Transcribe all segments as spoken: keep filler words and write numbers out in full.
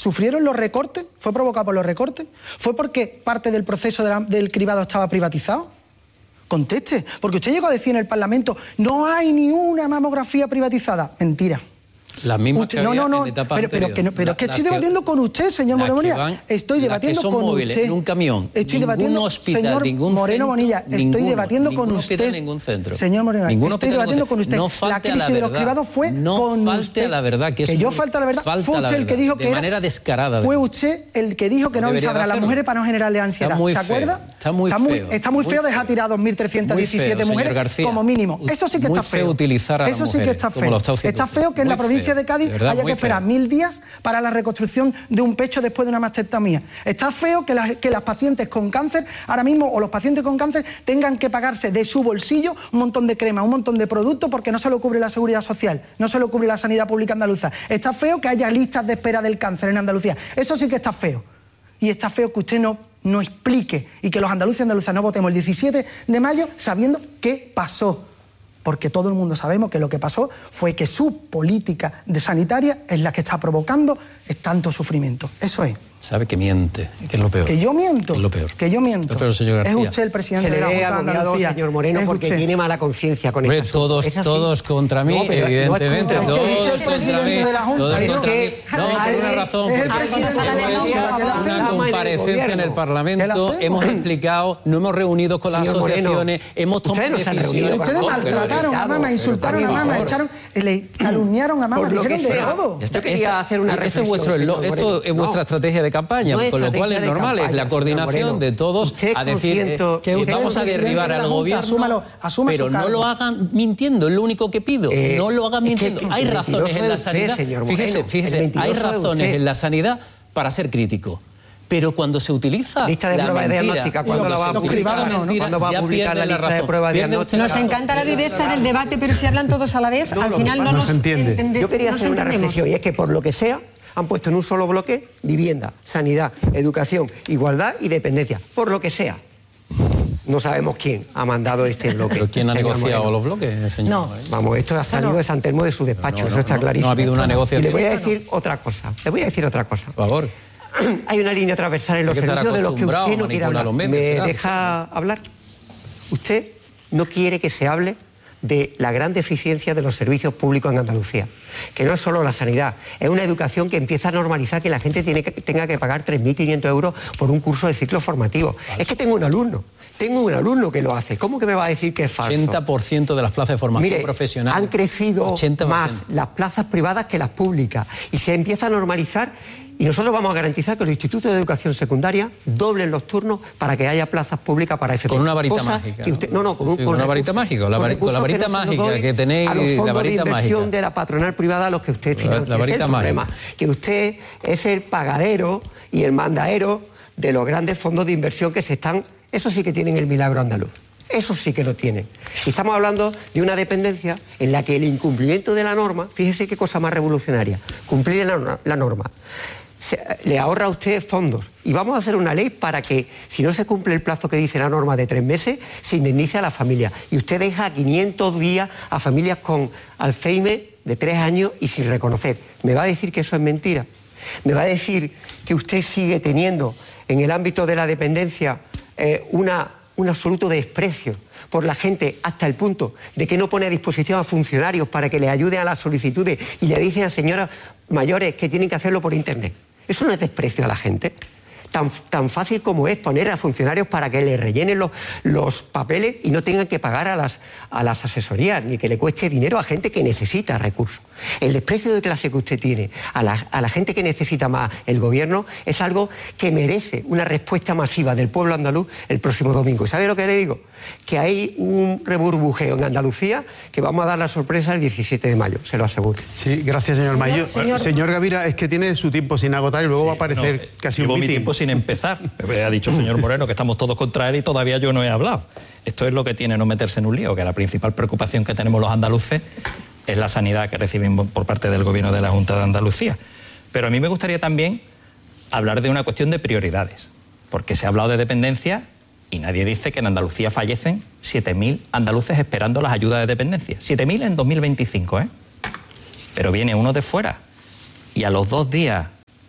¿Sufrieron los recortes? ¿Fue provocado por los recortes? ¿Fue porque parte del proceso de la, del cribado estaba privatizado? Conteste, porque usted llegó a decir en el Parlamento, no hay ni una mamografía privatizada. Mentira. Las mismas usted, que no, no, no, en etapa pero, pero, que, no, pero la, es que estoy que, debatiendo con usted, señor Moreno Bonilla. Estoy debatiendo que son con móviles, usted. En un camión, estoy ningún debatiendo, hospital, señor ningún Moreno centro, Bonilla, estoy ninguno, debatiendo ningún con hospital, usted. ningún centro. Señor Moreno, ningún estoy debatiendo con usted. No la crisis la de los cribados fue no con falte usted. a la verdad. Que, que yo falta a la verdad. Falta fue usted la el que dijo que de era, manera descarada. Fue usted el que dijo que no avisara a las mujeres para no generarle ansiedad. ¿Se acuerda? Está muy está muy, feo. Está muy feo dejar tirar dos mil trescientas diecisiete mujeres como mínimo. Eso sí que está feo. utilizar a Eso sí que está feo. Está feo que en la provincia de Cádiz haya que esperar mil días para la reconstrucción de un pecho después de una mastectomía. Está feo que, la, que las pacientes con cáncer ahora mismo, o los pacientes con cáncer, tengan que pagarse de su bolsillo un montón de crema, un montón de productos, porque no se lo cubre la Seguridad Social, no se lo cubre la sanidad pública andaluza. Está feo que haya listas de espera del cáncer en Andalucía. Eso sí que está feo. Y está feo que usted no, no explique y que los andaluces y andaluzas no votemos el diecisiete de mayo sabiendo qué pasó. Porque todo el mundo sabemos que lo que pasó fue que su política de sanitaria es la que está provocando tanto sufrimiento. Eso es. Sabe que miente, que es lo peor. Que yo miento. Que es lo peor. Que yo miento. Lo peor, señor García. Es usted el presidente Se de la le Junta de Andalucía, señor Moreno, es porque usted. tiene mala conciencia con Hombre, esto. todos, todos contra mí, no, evidentemente. No es todos es el contra presidente mí. de la Junta. Todos Es contra que, mí. No, por una razón. es el porque presidente de la hemos Junta. hecho una comparecencia en el Parlamento, hemos explicado, no hemos reunido con las asociaciones, hemos tomado decisiones. Ustedes maltrataron a Mama, insultaron a Mama, echaron, le calumniaron a Mama, dijeron de todo. Yo quería hacer una reflexión. Esto es vuestra estrategia de campaña, con lo cual es normal, es la coordinación de todos a decir que vamos a derribar al gobierno, pero no lo hagan mintiendo, es lo único que pido, no lo hagan mintiendo. Hay razones en la sanidad, fíjese, fíjese, hay razones en la sanidad para ser crítico. Pero cuando se utiliza lista de la pruebas mentira, diagnósticas, ¿cuándo la va a publicar? no, ¿no? ¿Cuándo va a publicar la lista de pruebas diagnósticas? Nos encanta la viveza del debate, pero si hablan todos a la vez, no, al final no, no nos entiende. Yo quería hacer una reflexión, y es que por lo que sea, han puesto en un solo bloque vivienda, sanidad, educación, igualdad y dependencia. Por lo que sea. No sabemos quién ha mandado este bloque. ¿Pero quién ha negociado los bloques, señor? No, vamos, esto ha salido no. de San Telmo de su despacho, no, no, eso está no, clarísimo. No ha habido una negociación. Y le voy a decir otra cosa, le voy a decir otra cosa. Por favor. Hay una línea transversal en los servicios de los que usted no quiere hablar. ¿Me será? deja hablar? Usted no quiere que se hable de la gran deficiencia de los servicios públicos en Andalucía, que no es solo la sanidad, es una educación que empieza a normalizar que la gente tiene que, tenga que pagar tres mil quinientos euros por un curso de ciclo formativo. Falso. Es que tengo un alumno, tengo un alumno que lo hace. ¿Cómo que me va a decir que es falso? ochenta por ciento de las plazas de formación Mire, profesional. Han crecido ochenta por ciento. más las plazas privadas que las públicas y se empieza a normalizar. Y nosotros vamos a garantizar que los institutos de educación secundaria doblen los turnos para que haya plazas públicas para F P. Con una varita Cosa mágica. Que usted, no, no, con, un, sí, con una varita recursos, mágica. La, var, con la varita que mágica que tenéis. A los fondos la varita de inversión mágica. de la patronal privada a los que usted financia. La varita es el problema. mágica. Que usted es el pagadero y el mandadero de los grandes fondos de inversión que se están... Eso sí que tienen el milagro andaluz. Eso sí que lo tienen. Y estamos hablando de una dependencia en la que el incumplimiento de la norma, fíjese qué cosa más revolucionaria, cumplir la, la norma, se, le ahorra a usted fondos. Y vamos a hacer una ley para que, si no se cumple el plazo que dice la norma de tres meses, se indemnice a la familia. Y usted deja quinientos días a familias con Alzheimer de tres años y sin reconocer. ¿Me va a decir que eso es mentira? ¿Me va a decir que usted sigue teniendo en el ámbito de la dependencia eh, una... un absoluto desprecio por la gente hasta el punto de que no pone a disposición a funcionarios para que le ayuden a las solicitudes y le dicen a señoras mayores que tienen que hacerlo por internet? ¿Eso no es desprecio a la gente? Tan, tan fácil como es poner a funcionarios para que le rellenen los, los papeles y no tengan que pagar a las, a las asesorías, ni que le cueste dinero a gente que necesita recursos. El desprecio de clase que usted tiene a la, a la gente que necesita más el gobierno es algo que merece una respuesta masiva del pueblo andaluz el próximo domingo. ¿Sabe lo que le digo? Que hay un reburbujeo en Andalucía que vamos a dar la sorpresa el diecisiete de mayo, se lo aseguro. Sí, gracias, señor Mayo. Señor, señor Gavira, es que tiene su tiempo sin agotar y luego sí, va a aparecer no, casi un mitin. Sin empezar. Ha dicho el señor Moreno que estamos todos contra él y todavía yo no he hablado. Esto es lo que tiene no meterse en un lío, que la principal preocupación que tenemos los andaluces es la sanidad que recibimos por parte del gobierno de la Junta de Andalucía. Pero a mí me gustaría también hablar de una cuestión de prioridades, porque se ha hablado de dependencia y nadie dice que en Andalucía fallecen siete mil andaluces esperando las ayudas de dependencia. siete mil en dos mil veinticinco, ¿eh? Pero viene uno de fuera y a los dos días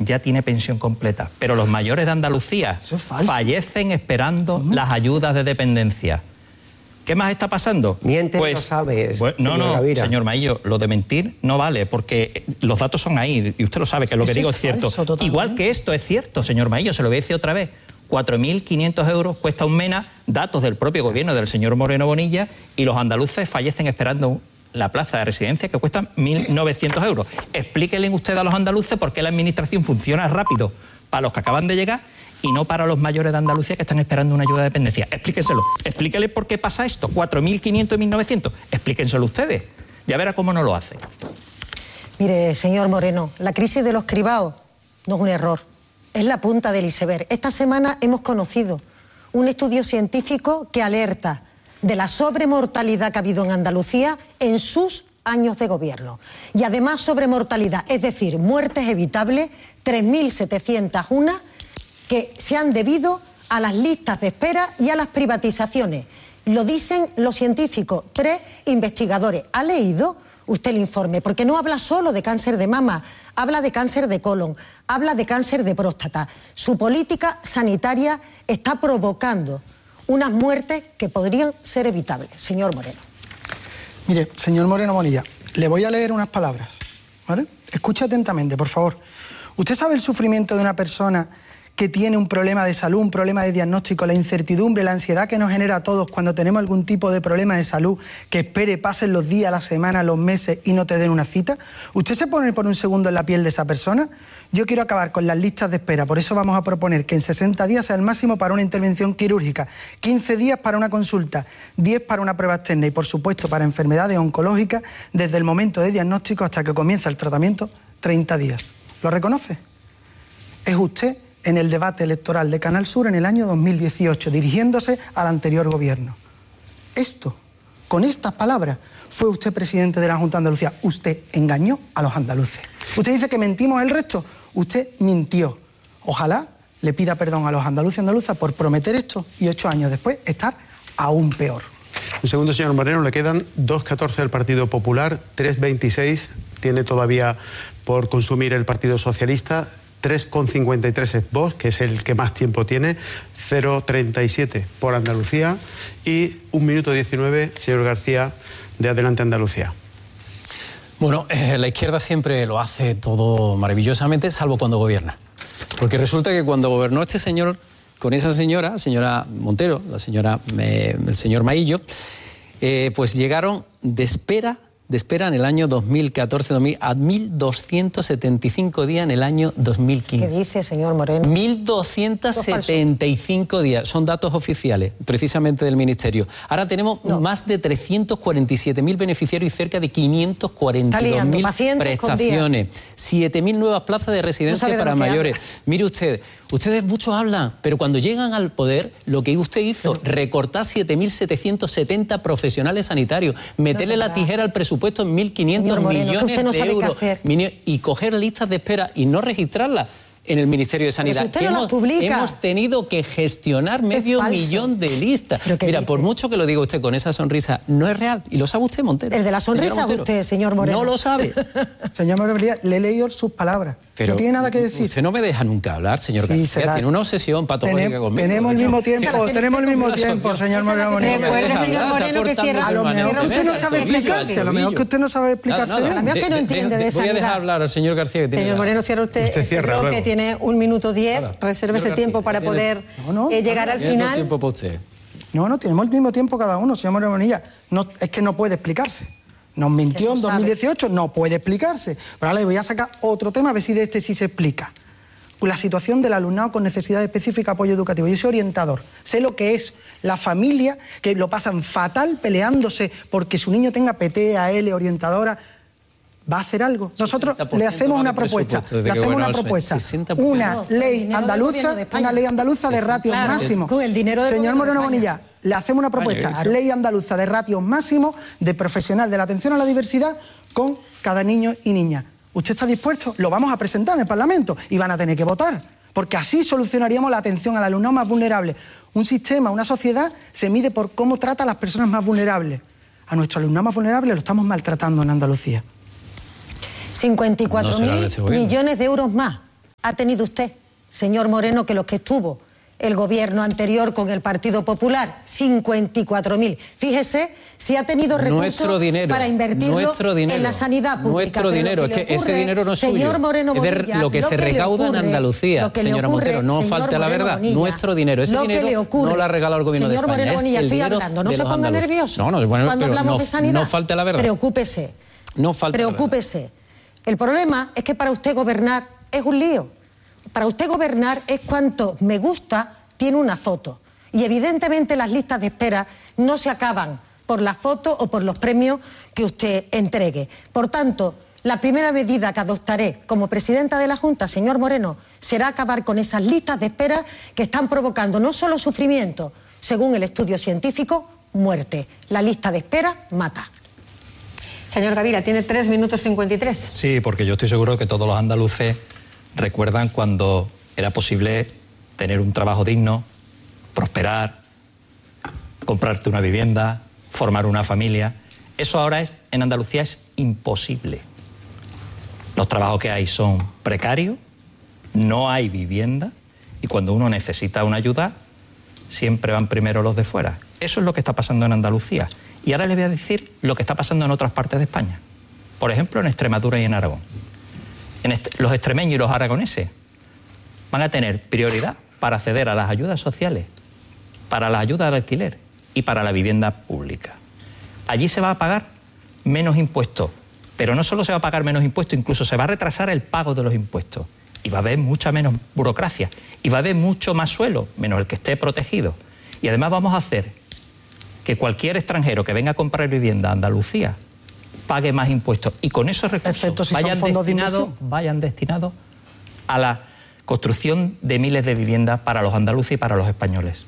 ya tiene pensión completa, pero los mayores de Andalucía fallecen esperando ¿Sí? las ayudas de dependencia. ¿Qué más está pasando? Miente, pues, no sabes. Pues, no, no, Gavira. Señor Maillo, lo de mentir no vale, porque los datos son ahí, y usted lo sabe, que lo que digo es, es cierto. Totalmente. Igual que esto es cierto, señor Maillo, se lo voy a decir otra vez. cuatro mil quinientos euros cuesta un MENA, datos del propio gobierno del señor Moreno Bonilla, y los andaluces fallecen esperando la plaza de residencia que cuesta mil novecientos euros. Explíquenle usted a los andaluces por qué la administración funciona rápido para los que acaban de llegar y no para los mayores de Andalucía que están esperando una ayuda de dependencia. Explíquenselo. Explíquenle por qué pasa esto. cuatro mil quinientos y mil novecientos. Explíquenselo ustedes. Ya verá cómo no lo hacen. Mire, señor Moreno, la crisis de los cribados no es un error. Es la punta del iceberg. Esta semana hemos conocido un estudio científico que alerta de la sobremortalidad que ha habido en Andalucía en sus años de gobierno. Y además sobremortalidad, es decir, muertes evitables, tres mil setecientos uno que se han debido a las listas de espera y a las privatizaciones. Lo dicen los científicos, tres investigadores. ¿Ha leído usted el informe? Porque no habla solo de cáncer de mama, habla de cáncer de colon, habla de cáncer de próstata. Su política sanitaria está provocando unas muertes que podrían ser evitables. Señor Moreno. Mire, señor Moreno Bonilla, le voy a leer unas palabras, ¿vale? Escuche atentamente, por favor. ¿Usted sabe el sufrimiento de una persona que tiene un problema de salud, un problema de diagnóstico, la incertidumbre, la ansiedad que nos genera a todos cuando tenemos algún tipo de problema de salud, que espere, pasen los días, las semanas, los meses y no te den una cita? ¿Usted se pone por un segundo en la piel de esa persona? Yo quiero acabar con las listas de espera, por eso vamos a proponer que en sesenta días sea el máximo para una intervención quirúrgica, quince días para una consulta, diez para una prueba externa y, por supuesto, para enfermedades oncológicas, desde el momento de diagnóstico hasta que comienza el tratamiento, treinta días. ¿Lo reconoce? Es usted en el debate electoral de Canal Sur en el año dos mil dieciocho, dirigiéndose al anterior gobierno. Esto, con estas palabras, fue usted presidente de la Junta de Andalucía. Usted engañó a los andaluces. Usted dice que mentimos el resto. Usted mintió. Ojalá le pida perdón a los andaluces y andaluzas por prometer esto y ocho años después estar aún peor. Un segundo, señor Moreno, le quedan dos catorce del Partido Popular, tres veintiséis tiene todavía por consumir el Partido Socialista, tres coma cincuenta y tres es Vox, que es el que más tiempo tiene, cero coma treinta y siete por Andalucía y un minuto diecinueve, señor García, de Adelante Andalucía. Bueno, eh, la izquierda siempre lo hace todo maravillosamente, salvo cuando gobierna. Porque resulta que cuando gobernó este señor con esa señora, señora Montero, la señora, eh, el señor Maillo, eh, pues llegaron de espera de espera en el año dos mil catorce a mil doscientos setenta y cinco días en el año dos mil quince. ¿Qué dice, señor Moreno? mil doscientos setenta y cinco días, son datos oficiales, precisamente del Ministerio. Ahora tenemos no. más de trescientos cuarenta y siete mil beneficiarios y cerca de quinientos cuarenta y dos mil prestaciones. siete mil nuevas plazas de residencia no para mayores. Habla. Mire usted, ustedes muchos hablan, pero cuando llegan al poder, lo que usted hizo, pero, recortar siete mil setecientos setenta profesionales sanitarios, meterle no, la tijera al presupuesto puesto en mil quinientos millones no de euros y coger listas de espera y no registrarlas en el Ministerio de Sanidad. Si usted no hemos, publica. hemos tenido que gestionar Eso medio millón de listas. Mira, dice? por mucho que lo diga usted con esa sonrisa, no es real. Y lo sabe usted, Montero. El de la sonrisa usted, señor Moreno. No lo sabe. Señor Moreno, le he leído sus palabras. Pero no tiene nada que decir. Usted no me deja nunca hablar, señor sí, García. Tiene una obsesión patológica Tenem, conmigo. Tenemos el mismo tiempo, tenemos el mismo tiempo, señor Moreno. Recuerde, señor Moreno, que cierra. A lo mejor usted no sabe explicarse. A lo mejor que usted no sabe explicarse. A lo mejor que no entiende de Voy a dejar hablar al señor García. Señor Moreno, cierra usted. Usted cierra, que tiene un minuto diez. Reserve ese tiempo para poder llegar al final. tiempo para usted. No, no, tenemos el mismo tiempo cada uno, señor Moreno Bonilla. No, es que no puede explicarse. Nos mintió en dos mil dieciocho, no puede explicarse. Pero ahora le voy a sacar otro tema, a ver si de este sí se explica. La situación del alumnado con necesidad específica de apoyo educativo. Yo soy orientador, sé lo que es la familia, que lo pasan fatal peleándose porque su niño tenga P T, A L, orientadora. ¿Va a hacer algo? Nosotros le hacemos una propuesta, le hacemos una propuesta, una ley andaluza, una ley andaluza de ratios máximos. Con el dinero del Señor Moreno Bonilla, le hacemos una propuesta, ley andaluza de ratios máximos de profesional de la atención a la diversidad con cada niño y niña. ¿Usted está dispuesto? Lo vamos a presentar en el Parlamento y van a tener que votar, porque así solucionaríamos la atención al alumnado más vulnerable. Un sistema, una sociedad se mide por cómo trata a las personas más vulnerables. A nuestro alumnado más vulnerable lo estamos maltratando en Andalucía. cincuenta y cuatro mil millones de euros más ha tenido usted, señor Moreno, que los que estuvo el gobierno anterior con el Partido Popular, cincuenta y cuatro mil. Fíjese si ha tenido recursos dinero, para invertirlo en la sanidad pública. Nuestro dinero, es que ocurre, ese dinero no es señor suyo. Moreno Bonilla, es de lo que lo se que recauda ocurre, en Andalucía, señora ocurre, Montero, no falte la verdad. Bonilla, nuestro dinero, ese dinero ocurre, no lo ha regalado el gobierno señor de España. Moreno Bonilla, estoy hablando, no se ponga nervioso. No, no, bueno, cuando hablamos no, de sanidad, no falte la verdad. Preocúpese. No falte Preocúpese. La verdad. El problema es que para usted gobernar es un lío. Para usted gobernar es cuanto me gusta tiene una foto. Y evidentemente las listas de espera no se acaban por la foto o por los premios que usted entregue. Por tanto, la primera medida que adoptaré como presidenta de la Junta, señor Moreno, será acabar con esas listas de espera que están provocando no solo sufrimiento, según el estudio científico, muerte. La lista de espera mata. Señor Gavira, tiene tres minutos cincuenta y tres. Sí, porque yo estoy seguro que todos los andaluces recuerdan cuando era posible tener un trabajo digno, prosperar, comprarte una vivienda, formar una familia. Eso ahora es, en Andalucía es imposible. Los trabajos que hay son precarios, no hay vivienda y cuando uno necesita una ayuda, siempre van primero los de fuera. Eso es lo que está pasando en Andalucía. Y ahora les voy a decir lo que está pasando en otras partes de España. Por ejemplo, en Extremadura y en Aragón. En este, los extremeños y los aragoneses van a tener prioridad para acceder a las ayudas sociales, para las ayudas de alquiler y para la vivienda pública. Allí se va a pagar menos impuestos, pero no solo se va a pagar menos impuestos, incluso se va a retrasar el pago de los impuestos. Y va a haber mucha menos burocracia, y va a haber mucho más suelo, menos el que esté protegido. Y además vamos a hacer que cualquier extranjero que venga a comprar vivienda a Andalucía pague más impuestos. Y con esos recursos si vayan, destinados, de vayan destinados a la construcción de miles de viviendas para los andaluces y para los españoles.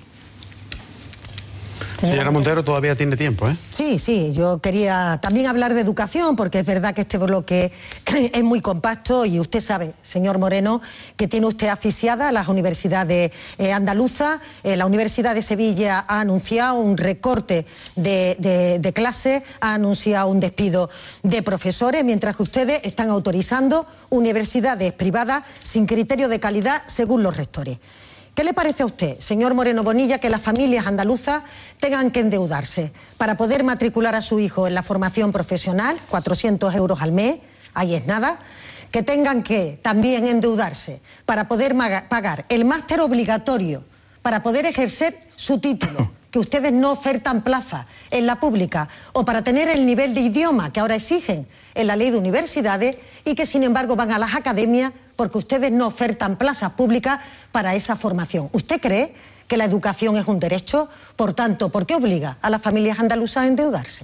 Señora Montero, todavía tiene tiempo, ¿eh? Sí, sí, yo quería también hablar de educación, porque es verdad que este bloque es muy compacto y usted sabe, señor Moreno, que tiene usted asfixiada a las universidades eh, andaluzas. Eh, la Universidad de Sevilla ha anunciado un recorte de, de, de clases, ha anunciado un despido de profesores, mientras que ustedes están autorizando universidades privadas sin criterio de calidad según los rectores. ¿Qué le parece a usted, señor Moreno Bonilla, que las familias andaluzas tengan que endeudarse para poder matricular a su hijo en la formación profesional, cuatrocientos euros al mes, ahí es nada, que tengan que también endeudarse para poder pagar el máster obligatorio, para poder ejercer su título, que ustedes no ofertan plaza en la pública, o para tener el nivel de idioma que ahora exigen en la ley de universidades y que sin embargo van a las academias porque ustedes no ofertan plazas públicas para esa formación? ¿Usted cree que la educación es un derecho? Por tanto, ¿por qué obliga a las familias andaluzas a endeudarse?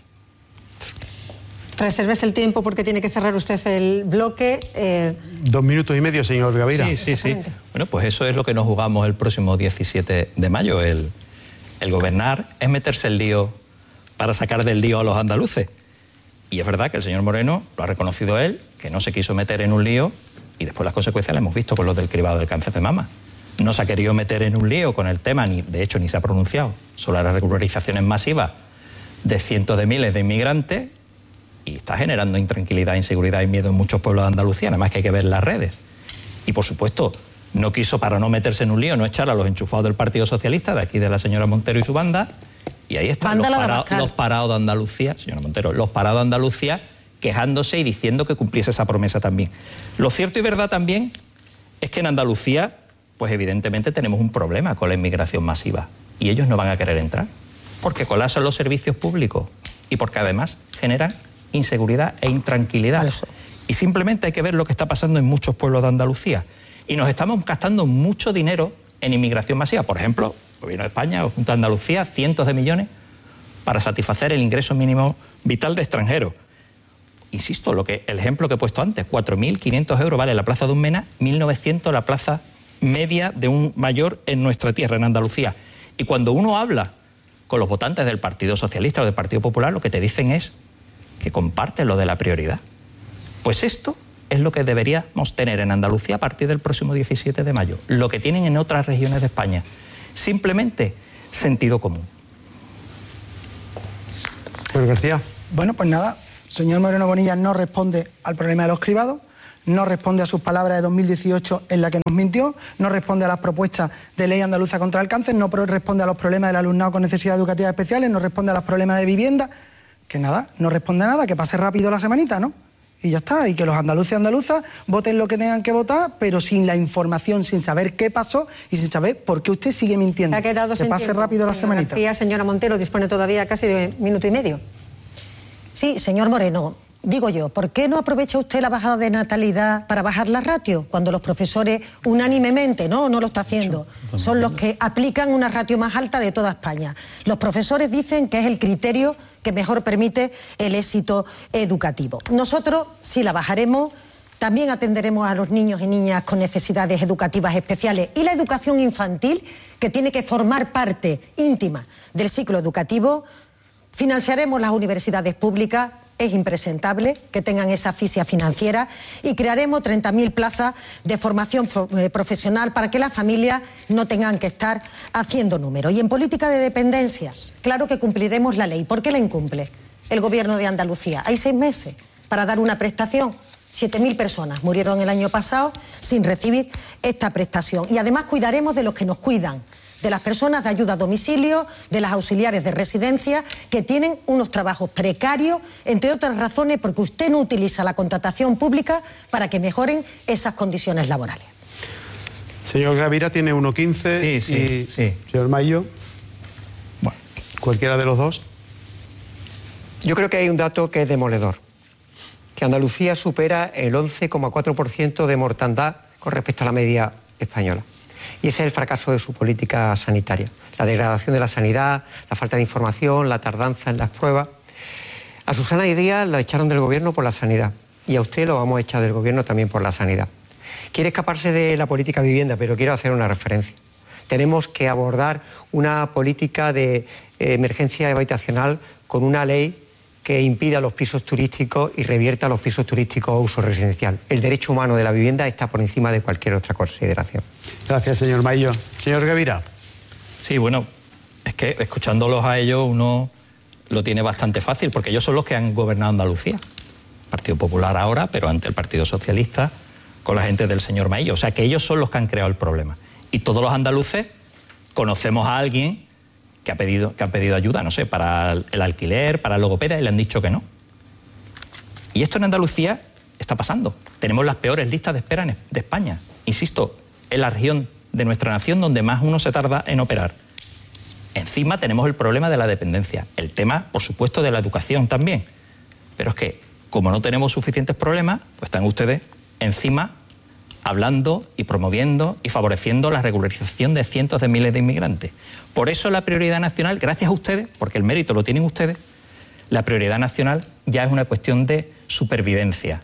Resérvese el tiempo porque tiene que cerrar usted el bloque. Eh... Dos minutos y medio, señor Gavira. Sí, sí, sí. Bueno, pues eso es lo que nos jugamos el próximo diecisiete de mayo. El, el gobernar es meterse el lío para sacar del lío a los andaluces. Y es verdad que el señor Moreno lo ha reconocido él, que no se quiso meter en un lío y después las consecuencias las hemos visto con los del cribado del cáncer de mama. No se ha querido meter en un lío con el tema, ni de hecho ni se ha pronunciado sobre las regularizaciones masivas de cientos de miles de inmigrantes y está generando intranquilidad, inseguridad y miedo en muchos pueblos de Andalucía, nada más que hay que ver las redes. Y por supuesto, no quiso, para no meterse en un lío, no echar a los enchufados del Partido Socialista, de aquí de la señora Montero y su banda, y ahí están los, para, los parados de Andalucía, señora Montero, los parados de Andalucía quejándose y diciendo que cumpliese esa promesa también. Lo cierto y verdad también es que en Andalucía, pues evidentemente tenemos un problema con la inmigración masiva y ellos no van a querer entrar porque colapsan los servicios públicos y porque además generan inseguridad e intranquilidad. Y simplemente hay que ver lo que está pasando en muchos pueblos de Andalucía. Y nos estamos gastando mucho dinero en inmigración masiva. Por ejemplo, el Gobierno de España, Junta de Andalucía, cientos de millones para satisfacer el ingreso mínimo vital de extranjeros. Insisto, lo que, el ejemplo que he puesto antes, cuatro mil quinientos euros vale la plaza de un MENA, mil novecientos la plaza media de un mayor en nuestra tierra, en Andalucía. Y cuando uno habla con los votantes del Partido Socialista o del Partido Popular, lo que te dicen es que comparten lo de la prioridad. Pues esto es lo que deberíamos tener en Andalucía a partir del próximo diecisiete de mayo, lo que tienen en otras regiones de España. Simplemente sentido común. Pedro García. Bueno, pues nada, señor Moreno Bonilla no responde al problema de los cribados, no responde a sus palabras de dos mil dieciocho en la que nos mintió, no responde a las propuestas de ley andaluza contra el cáncer, no responde a los problemas del alumnado con necesidades educativas especiales, no responde a los problemas de vivienda, que nada, no responde a nada, que pase rápido la semanita, ¿no? Y ya está, y que los andaluces y andaluzas voten lo que tengan que votar, pero sin la información, sin saber qué pasó y sin saber por qué usted sigue mintiendo. Ha quedado que pase tiempo, rápido la semanita. García, señora Montero, dispone todavía casi de minuto y medio. Sí, señor Moreno, digo yo, ¿por qué no aprovecha usted la bajada de natalidad para bajar la ratio? Cuando los profesores unánimemente, no, no lo está haciendo, son los que aplican una ratio más alta de toda España. Los profesores dicen que es el criterio que mejor permite el éxito educativo. Nosotros sí la bajaremos, también atenderemos a los niños y niñas con necesidades educativas especiales y la educación infantil, que tiene que formar parte íntima del ciclo educativo. Financiaremos las universidades públicas, es impresentable que tengan esa asfixia financiera, y crearemos treinta mil plazas de formación profesional para que las familias no tengan que estar haciendo números. Y en política de dependencias, claro que cumpliremos la ley. ¿Por qué la incumple el Gobierno de Andalucía? Hay seis meses para dar una prestación. siete mil personas murieron el año pasado sin recibir esta prestación. Y además cuidaremos de los que nos cuidan, de las personas de ayuda a domicilio, de las auxiliares de residencia, que tienen unos trabajos precarios, entre otras razones porque usted no utiliza la contratación pública para que mejoren esas condiciones laborales. Señor Gavira tiene uno quince. Sí, sí, y sí. Señor Mayo, bueno, cualquiera de los dos. Yo creo que hay un dato que es demoledor, que Andalucía supera el once coma cuatro por ciento de mortandad con respecto a la media española. Y ese es el fracaso de su política sanitaria. La degradación de la sanidad, la falta de información, la tardanza en las pruebas. A Susana Díaz la echaron del gobierno por la sanidad. Y a usted lo vamos a echar del gobierno también por la sanidad. Quiere escaparse de la política vivienda, pero quiero hacer una referencia. Tenemos que abordar una política de emergencia habitacional con una ley que impida los pisos turísticos y revierta los pisos turísticos a uso residencial. El derecho humano de la vivienda está por encima de cualquier otra consideración. Gracias, señor Mayo. Señor Gavira. Sí, bueno, es que escuchándolos a ellos uno lo tiene bastante fácil, porque ellos son los que han gobernado Andalucía. Partido Popular ahora, pero ante el Partido Socialista, con la gente del señor Maillo. O sea, que ellos son los que han creado el problema. Y todos los andaluces conocemos a alguien que ha pedido, que han pedido ayuda, no sé, para el alquiler, para el logopeda, y le han dicho que no. Y esto en Andalucía está pasando. Tenemos las peores listas de espera de España. Insisto, es la región de nuestra nación donde más uno se tarda en operar. Encima tenemos el problema de la dependencia. El tema, por supuesto, de la educación también. Pero es que, como no tenemos suficientes problemas, pues están ustedes encima hablando y promoviendo y favoreciendo la regularización de cientos de miles de inmigrantes. Por eso la prioridad nacional, gracias a ustedes, porque el mérito lo tienen ustedes, la prioridad nacional ya es una cuestión de supervivencia.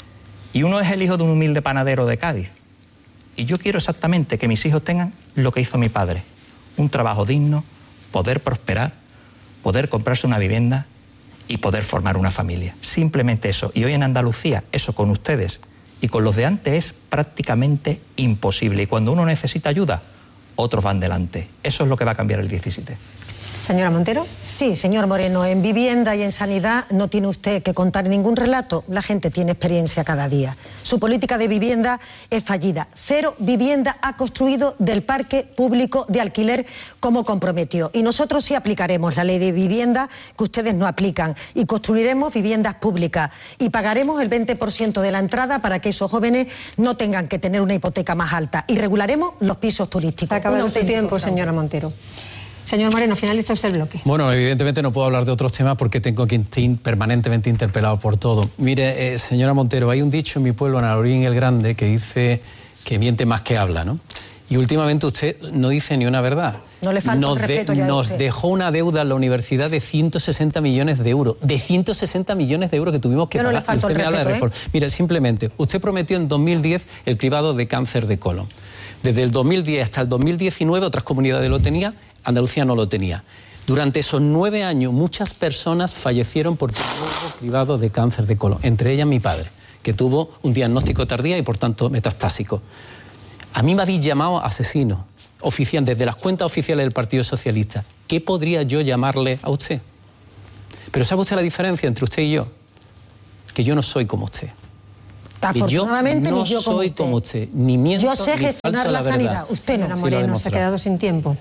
Y uno es el hijo de un humilde panadero de Cádiz. Y yo quiero exactamente que mis hijos tengan lo que hizo mi padre. Un trabajo digno, poder prosperar, poder comprarse una vivienda y poder formar una familia. Simplemente eso. Y hoy en Andalucía, eso con ustedes y con los de antes es prácticamente imposible. Y cuando uno necesita ayuda, otros van delante. Eso es lo que va a cambiar el diecisiete. Señora Montero. Sí, señor Moreno, en vivienda y en sanidad no tiene usted que contar ningún relato. La gente tiene experiencia cada día. Su política de vivienda es fallida. Cero vivienda ha construido del parque público de alquiler como comprometió. Y nosotros sí aplicaremos la ley de vivienda que ustedes no aplican. Y construiremos viviendas públicas. Y pagaremos el veinte por ciento de la entrada para que esos jóvenes no tengan que tener una hipoteca más alta. Y regularemos los pisos turísticos. Ha acabado su tiempo, señora Montero. Señor Moreno, finaliza usted el bloque. Bueno, evidentemente no puedo hablar de otros temas porque tengo que estar permanentemente interpelado por todo. Mire, eh, señora Montero, hay un dicho en mi pueblo, en Alorín el Grande, que dice que miente más que habla, ¿no? Y últimamente usted no dice ni una verdad. No le falta nos el respeto ya Nos dejó una deuda en la universidad de ciento sesenta millones de euros. De ciento sesenta millones de euros que tuvimos que Yo pagar. No le falta usted el me habla de respeto, reforma. ¿eh? Mire, simplemente, usted prometió en dos mil diez el cribado de cáncer de colon. Desde el dos mil diez hasta el dos mil diecinueve otras comunidades lo tenían, Andalucía no lo tenía. Durante esos nueve años muchas personas fallecieron por cribado de cáncer de colon, entre ellas mi padre, que tuvo un diagnóstico tardío y por tanto metastásico. A mí me habéis llamado asesino oficial desde las cuentas oficiales del Partido Socialista. ¿Qué podría yo llamarle a usted? Pero ¿sabe usted la diferencia entre usted y yo? Que yo no soy como usted. Afortunadamente, yo no ni yo como soy usted. como usted, ni miento, yo sé ni gestionar la, la sanidad. Usted no. Señora Moreno, se ha quedado sin tiempo.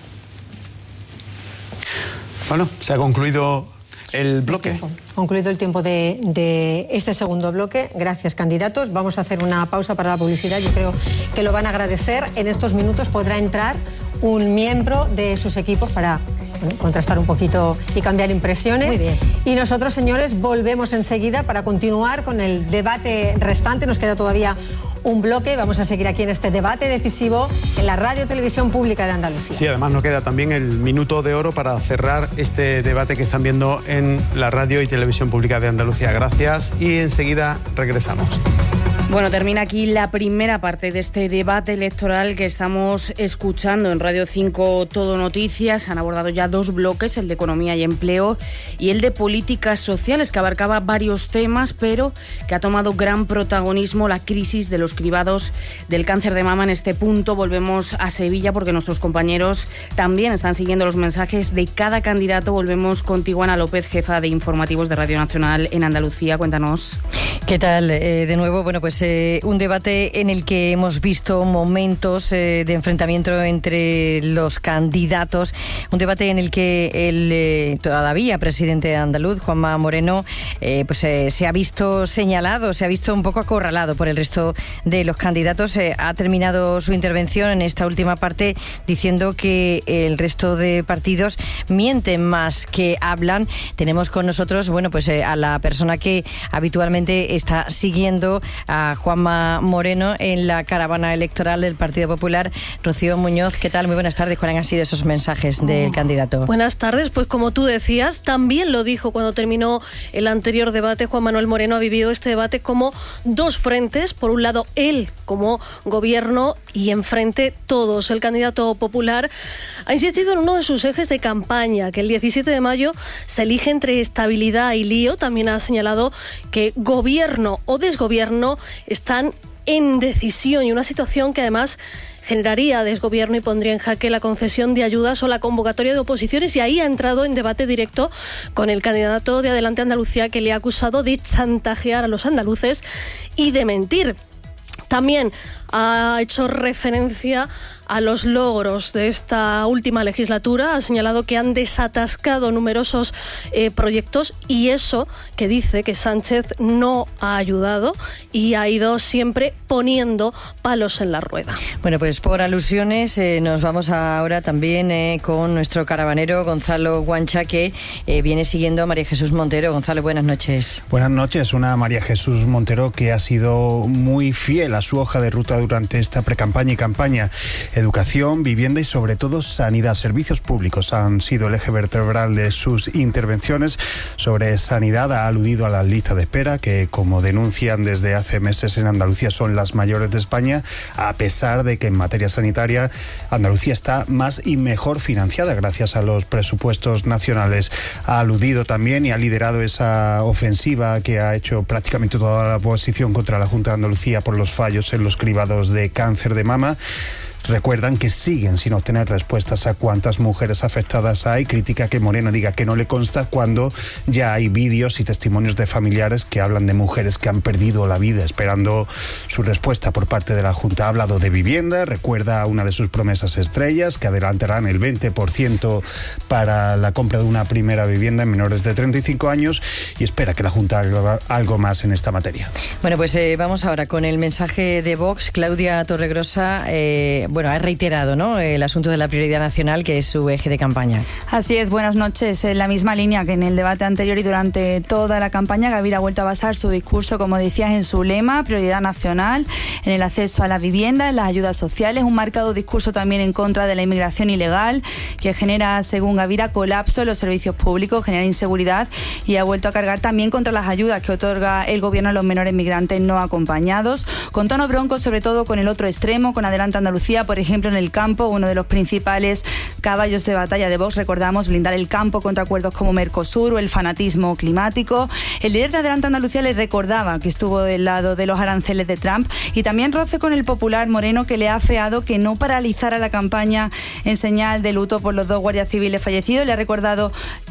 Bueno, se ha concluido el bloque. Concluido el tiempo de, de este segundo bloque. Gracias, candidatos. Vamos a hacer una pausa para la publicidad. Yo creo que lo van a agradecer. En estos minutos podrá entrar un miembro de sus equipos para bueno, contrastar un poquito y cambiar impresiones. Muy bien. Y nosotros, señores, volvemos enseguida para continuar con el debate restante. Nos queda todavía un bloque. Vamos a seguir aquí en este debate decisivo en la Radio Televisión Pública de Andalucía. Sí, además nos queda también el minuto de oro para cerrar este debate que están viendo en la Radio y Televisión Pública de Andalucía. Gracias y enseguida regresamos. Bueno, termina aquí la primera parte de este debate electoral que estamos escuchando en Radio cinco Todo Noticias. Han abordado ya dos bloques, el de economía y empleo y el de políticas sociales, que abarcaba varios temas, pero que ha tomado gran protagonismo la crisis de los cribados del cáncer de mama. En este punto volvemos a Sevilla porque nuestros compañeros también están siguiendo los mensajes de cada candidato. Volvemos contigo, Ana López, jefa de informativos de Radio Nacional en Andalucía. Cuéntanos. ¿Qué tal? Eh, de nuevo, bueno, pues eh, un debate en el que hemos visto momentos eh, de enfrentamiento entre los candidatos, un debate en el que el eh, todavía presidente andaluz, Juanma Moreno, eh, pues eh, se ha visto señalado, se ha visto un poco acorralado por el resto de los candidatos. Eh, ha terminado su intervención en esta última parte diciendo que el resto de partidos mienten más que hablan. Tenemos con nosotros, bueno, pues eh, a la persona que habitualmente está siguiendo a Juanma Moreno en la caravana electoral del Partido Popular. Rocío Muñoz, ¿qué tal? Muy buenas tardes. ¿Cuáles han sido esos mensajes del oh. candidato? Buenas tardes. Pues como tú decías, también lo dijo cuando terminó el anterior debate. Juan Manuel Moreno ha vivido este debate como dos frentes. Por un lado, él como gobierno y enfrente todos. El candidato popular ha insistido en uno de sus ejes de campaña, que el diecisiete de mayo se elige entre estabilidad y lío. También ha señalado que gobierno o desgobierno están en decisión y una situación que además generaría desgobierno y pondría en jaque la concesión de ayudas o la convocatoria de oposiciones, y ahí ha entrado en debate directo con el candidato de Adelante Andalucía, que le ha acusado de chantajear a los andaluces y de mentir. También ha hecho referencia a los logros de esta última legislatura, ha señalado que han desatascado numerosos eh, proyectos, y eso que dice que Sánchez no ha ayudado y ha ido siempre poniendo palos en la rueda. Bueno, pues por alusiones eh, nos vamos ahora también eh, con nuestro caravanero Gonzalo Guancha, que eh, viene siguiendo a María Jesús Montero. Gonzalo, buenas noches. Buenas noches. Una María Jesús Montero que ha sido muy fiel a su hoja de ruta durante esta precampaña y campaña. Educación, vivienda y sobre todo sanidad. Servicios públicos han sido el eje vertebral de sus intervenciones. Sobre sanidad ha aludido a las listas de espera, que como denuncian desde hace meses en Andalucía son las mayores de España, a pesar de que en materia sanitaria Andalucía está más y mejor financiada gracias a los presupuestos nacionales. Ha aludido también y ha liderado esa ofensiva que ha hecho prácticamente toda la oposición contra la Junta de Andalucía por los fallos en los cribados de cáncer de mama. Recuerdan que siguen sin obtener respuestas a cuántas mujeres afectadas hay. Critica que Moreno diga que no le consta cuando ya hay vídeos y testimonios de familiares que hablan de mujeres que han perdido la vida esperando su respuesta por parte de la Junta. Ha hablado de vivienda, recuerda una de sus promesas estrellas, que adelantarán el veinte por ciento para la compra de una primera vivienda en menores de treinta y cinco años, y espera que la Junta haga algo más en esta materia. Bueno, pues eh, vamos ahora con el mensaje de Vox. Claudia Torregrosa, eh, bueno, ha reiterado, ¿no?, el asunto de la prioridad nacional, que es su eje de campaña. Así es, buenas noches. En la misma línea que en el debate anterior y durante toda la campaña, Gavira ha vuelto a basar su discurso, como decías, en su lema, prioridad nacional, en el acceso a la vivienda, en las ayudas sociales, un marcado discurso también en contra de la inmigración ilegal, que genera, según Gavira, colapso en los servicios públicos, genera inseguridad, y ha vuelto a cargar también contra las ayudas que otorga el gobierno a los menores migrantes no acompañados, con tono bronco, sobre todo con el otro extremo, con Adelante Andalucía, por ejemplo, en el campo, uno de los principales caballos de batalla de Vox, recordamos, blindar el campo contra acuerdos como Mercosur o el fanatismo climático. El líder de Adelante Andalucía le recordaba que estuvo del lado de los aranceles de Trump, y también roce con el popular Moreno, que le ha afeado que no paralizara la campaña en señal de luto por los dos guardias civiles fallecidos. Le ha recordado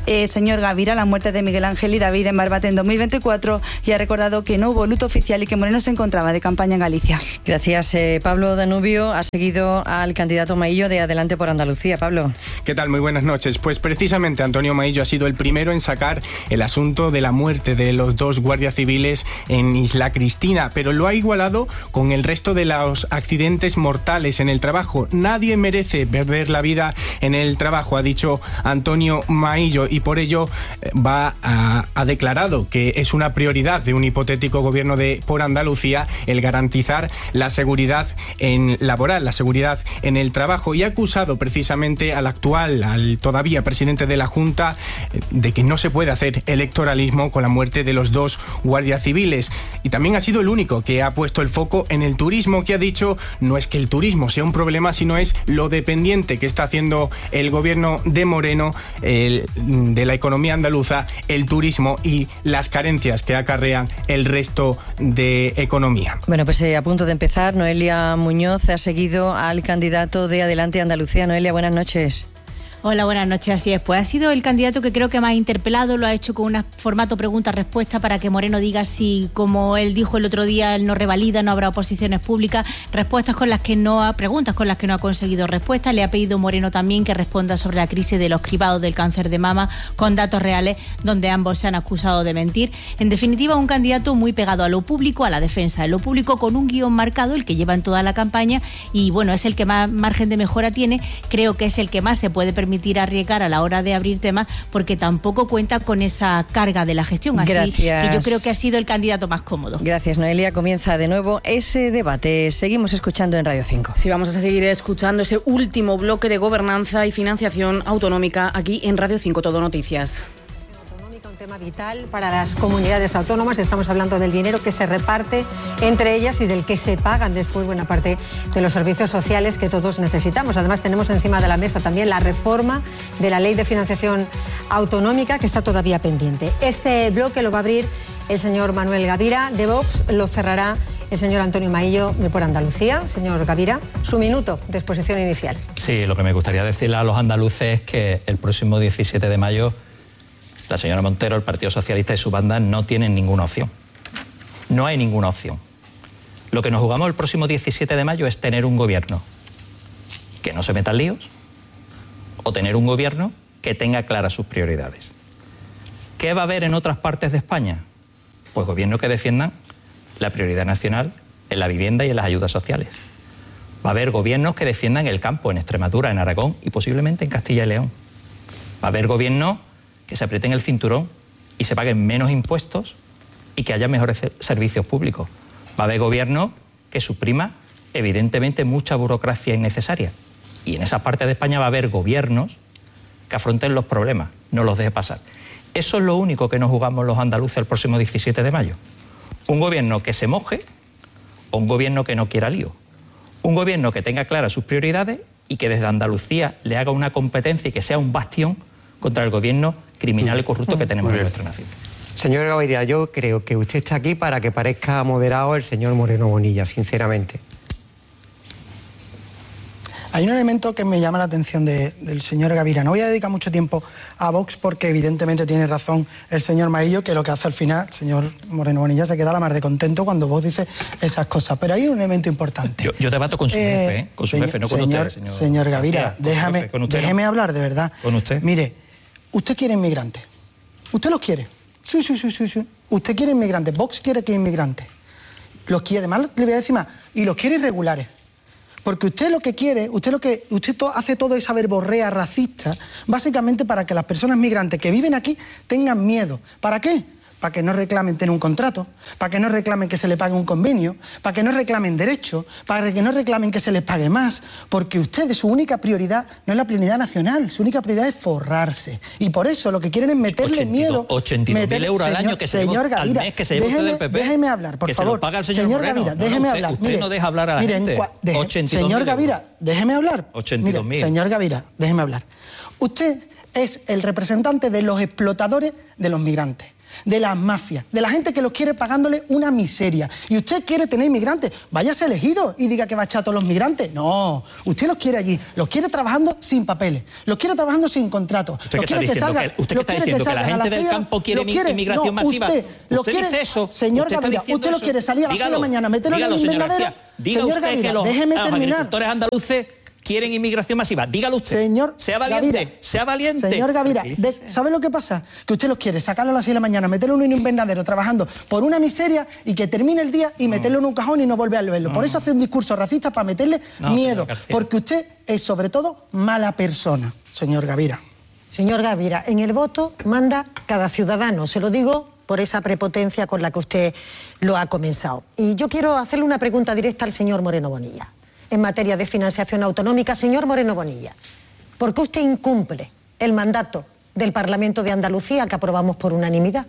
eh, señor Gavira, la muerte de Miguel Ángel y David en Barbate en dos mil veinticuatro y ha recordado que no hubo luto oficial y que Moreno se encontraba de campaña en Galicia. Gracias. Eh, Pablo Danubio ha seguido al candidato Maillo de Adelante por Andalucía. Pablo. ¿Qué tal? Muy buenas noches. Pues precisamente Antonio Maillo ha sido el primero en sacar el asunto de la muerte de los dos guardias civiles en Isla Cristina, pero lo ha igualado con el resto de los accidentes mortales en el trabajo. Nadie merece perder la vida en el trabajo, ha dicho Antonio Maillo, y por ello va a, ha declarado que es una prioridad de un hipotético gobierno de por Andalucía el garantizar la seguridad en laboral, la seguridad en el trabajo, y ha acusado precisamente al actual, al todavía presidente de la Junta, de que no se puede hacer electoralismo con la muerte de los dos guardias civiles. Y también ha sido el único que ha puesto el foco en el turismo, que ha dicho no es que el turismo sea un problema, sino es lo dependiente que está haciendo el gobierno de Moreno el, de la economía andaluza, el turismo y las carencias que acarrean el resto de economía. Bueno, pues eh, a punto de empezar, Noelia Muñoz ha seguido al candidato de Adelante Andalucía. Noelia, buenas noches. Hola, buenas noches, así es. Pues ha sido el candidato que creo que más ha interpelado, lo ha hecho con un formato pregunta-respuesta para que Moreno diga si, como él dijo el otro día, él no revalida, no habrá oposiciones públicas, respuestas con las que no ha, preguntas con las que no ha conseguido respuesta. Le ha pedido Moreno también que responda sobre la crisis de los cribados del cáncer de mama con datos reales, donde ambos se han acusado de mentir. En definitiva, un candidato muy pegado a lo público, a la defensa de lo público, con un guión marcado, el que lleva en toda la campaña, y bueno, es el que más margen de mejora tiene. Creo que es el que más se puede permitir permitir arriesgar a la hora de abrir temas, porque tampoco cuenta con esa carga de la gestión. Así Gracias. que yo creo que ha sido el candidato más cómodo. Gracias, Noelia. Comienza de nuevo ese debate. Seguimos escuchando en Radio cinco. Sí, vamos a seguir escuchando ese último bloque de gobernanza y financiación autonómica aquí en Radio cinco Todo Noticias. Tema vital para las comunidades autónomas. Estamos hablando del dinero que se reparte entre ellas y del que se pagan después buena parte de los servicios sociales que todos necesitamos. Además, tenemos encima de la mesa también la reforma de la Ley de Financiación Autonómica, que está todavía pendiente. Este bloque lo va a abrir el señor Manuel Gavira de Vox, lo cerrará el señor Antonio Maillo de Por Andalucía. Señor Gavira, su minuto de exposición inicial. Sí, lo que me gustaría decirle a los andaluces es que el próximo diecisiete de mayo la señora Montero, el Partido Socialista y su banda no tienen ninguna opción. No hay ninguna opción. Lo que nos jugamos el próximo diecisiete de mayo es tener un gobierno que no se meta en líos o tener un gobierno que tenga claras sus prioridades. ¿Qué va a haber en otras partes de España? Pues gobiernos que defiendan la prioridad nacional en la vivienda y en las ayudas sociales. Va a haber gobiernos que defiendan el campo en Extremadura, en Aragón y posiblemente en Castilla y León. Va a haber gobiernos que se aprieten el cinturón y se paguen menos impuestos y que haya mejores servicios públicos. Va a haber gobierno que suprima, evidentemente, mucha burocracia innecesaria. Y en esa parte de España va a haber gobiernos que afronten los problemas, no los deje pasar. Eso es lo único que nos jugamos los andaluces el próximo diecisiete de mayo. Un gobierno que se moje o un gobierno que no quiera lío. Un gobierno que tenga claras sus prioridades y que desde Andalucía le haga una competencia y que sea un bastión contra el gobierno criminal y corrupto que tenemos en nuestra nación. Señor Gaviria, yo creo que usted está aquí para que parezca moderado el señor Moreno Bonilla, sinceramente. Hay un elemento que me llama la atención de, del señor Gavira. No voy a dedicar mucho tiempo a Vox porque evidentemente tiene razón el señor Maillo, que lo que hace al final, el señor Moreno Bonilla se queda la mar de contento cuando Vox dice esas cosas. Pero hay un elemento importante. Yo, yo debato con su eh, jefe, ¿eh? con su señor, jefe, no con señor, usted, señor. Señor Gavira, García, déjame, jefe, con usted, déjeme ¿no? hablar de verdad. Con usted. Mire, usted quiere inmigrantes. ¿Usted los quiere? Sí, sí, sí, sí, sí. Usted quiere inmigrantes. Vox quiere que inmigrantes. Los quiere, además le voy a decir más, y los quiere irregulares. Porque usted lo que quiere, usted lo que usted to, hace toda esa verborrea racista, básicamente para que las personas migrantes que viven aquí tengan miedo. ¿Para qué? Para que no reclamen tener un contrato, para que no reclamen que se le pague un convenio, para que no reclamen derechos, para que no reclamen que se les pague más, porque ustedes, su única prioridad no es la prioridad nacional, su única prioridad es forrarse. Y por eso lo que quieren es meterle ochenta y dos, miedo. ochenta y dos mil euros al año que se señor lleva Gavira, al mes que se lleva usted del P P. Déjeme hablar, por que favor. Se lo paga el señor, señor Moreno. Gavira, no, déjeme no, usted, hablar. Usted mire, no deja hablar a la miren, gente. Deje, señor Gavira, déjeme hablar. ochenta y dos mil. Señor Gavira, déjeme hablar. Usted es el representante de los explotadores de los migrantes. de las mafias, de la gente que los quiere pagándole una miseria. Y usted quiere tener inmigrantes, váyase elegido y diga que va a echar a todos los migrantes. No, usted los quiere allí, los quiere trabajando sin papeles, los quiere trabajando sin contratos. ¿Usted qué está diciendo? Que, ¿Usted qué está diciendo? ¿Que la gente del campo quiere inmigración masiva? Usted, lo ¿Usted quiere, dice eso? Señor ¿Usted Gavira, usted lo quiere salir a las seis de la mañana, meterlo en el invernadero. Diga señor usted Gavira, que los, déjeme los terminar. agricultores andaluces quieren inmigración masiva. Dígalo usted. Señor sea valiente, Gavira, sea valiente. Señor Gavira, de, ¿sabe lo que pasa? Que usted los quiere sacarlo a las seis de la mañana, meterlo en un invernadero trabajando por una miseria y que termine el día y no. meterlo en un cajón y no volver a verlo. No. Por eso hace un discurso racista para meterle no, miedo. Porque usted es sobre todo mala persona, señor Gavira. Señor Gavira, en el voto manda cada ciudadano. Se lo digo por esa prepotencia con la que usted lo ha comenzado. Y yo quiero hacerle una pregunta directa al señor Moreno Bonilla. En materia de financiación autonómica, señor Moreno Bonilla, ¿por qué usted incumple el mandato del Parlamento de Andalucía que aprobamos por unanimidad?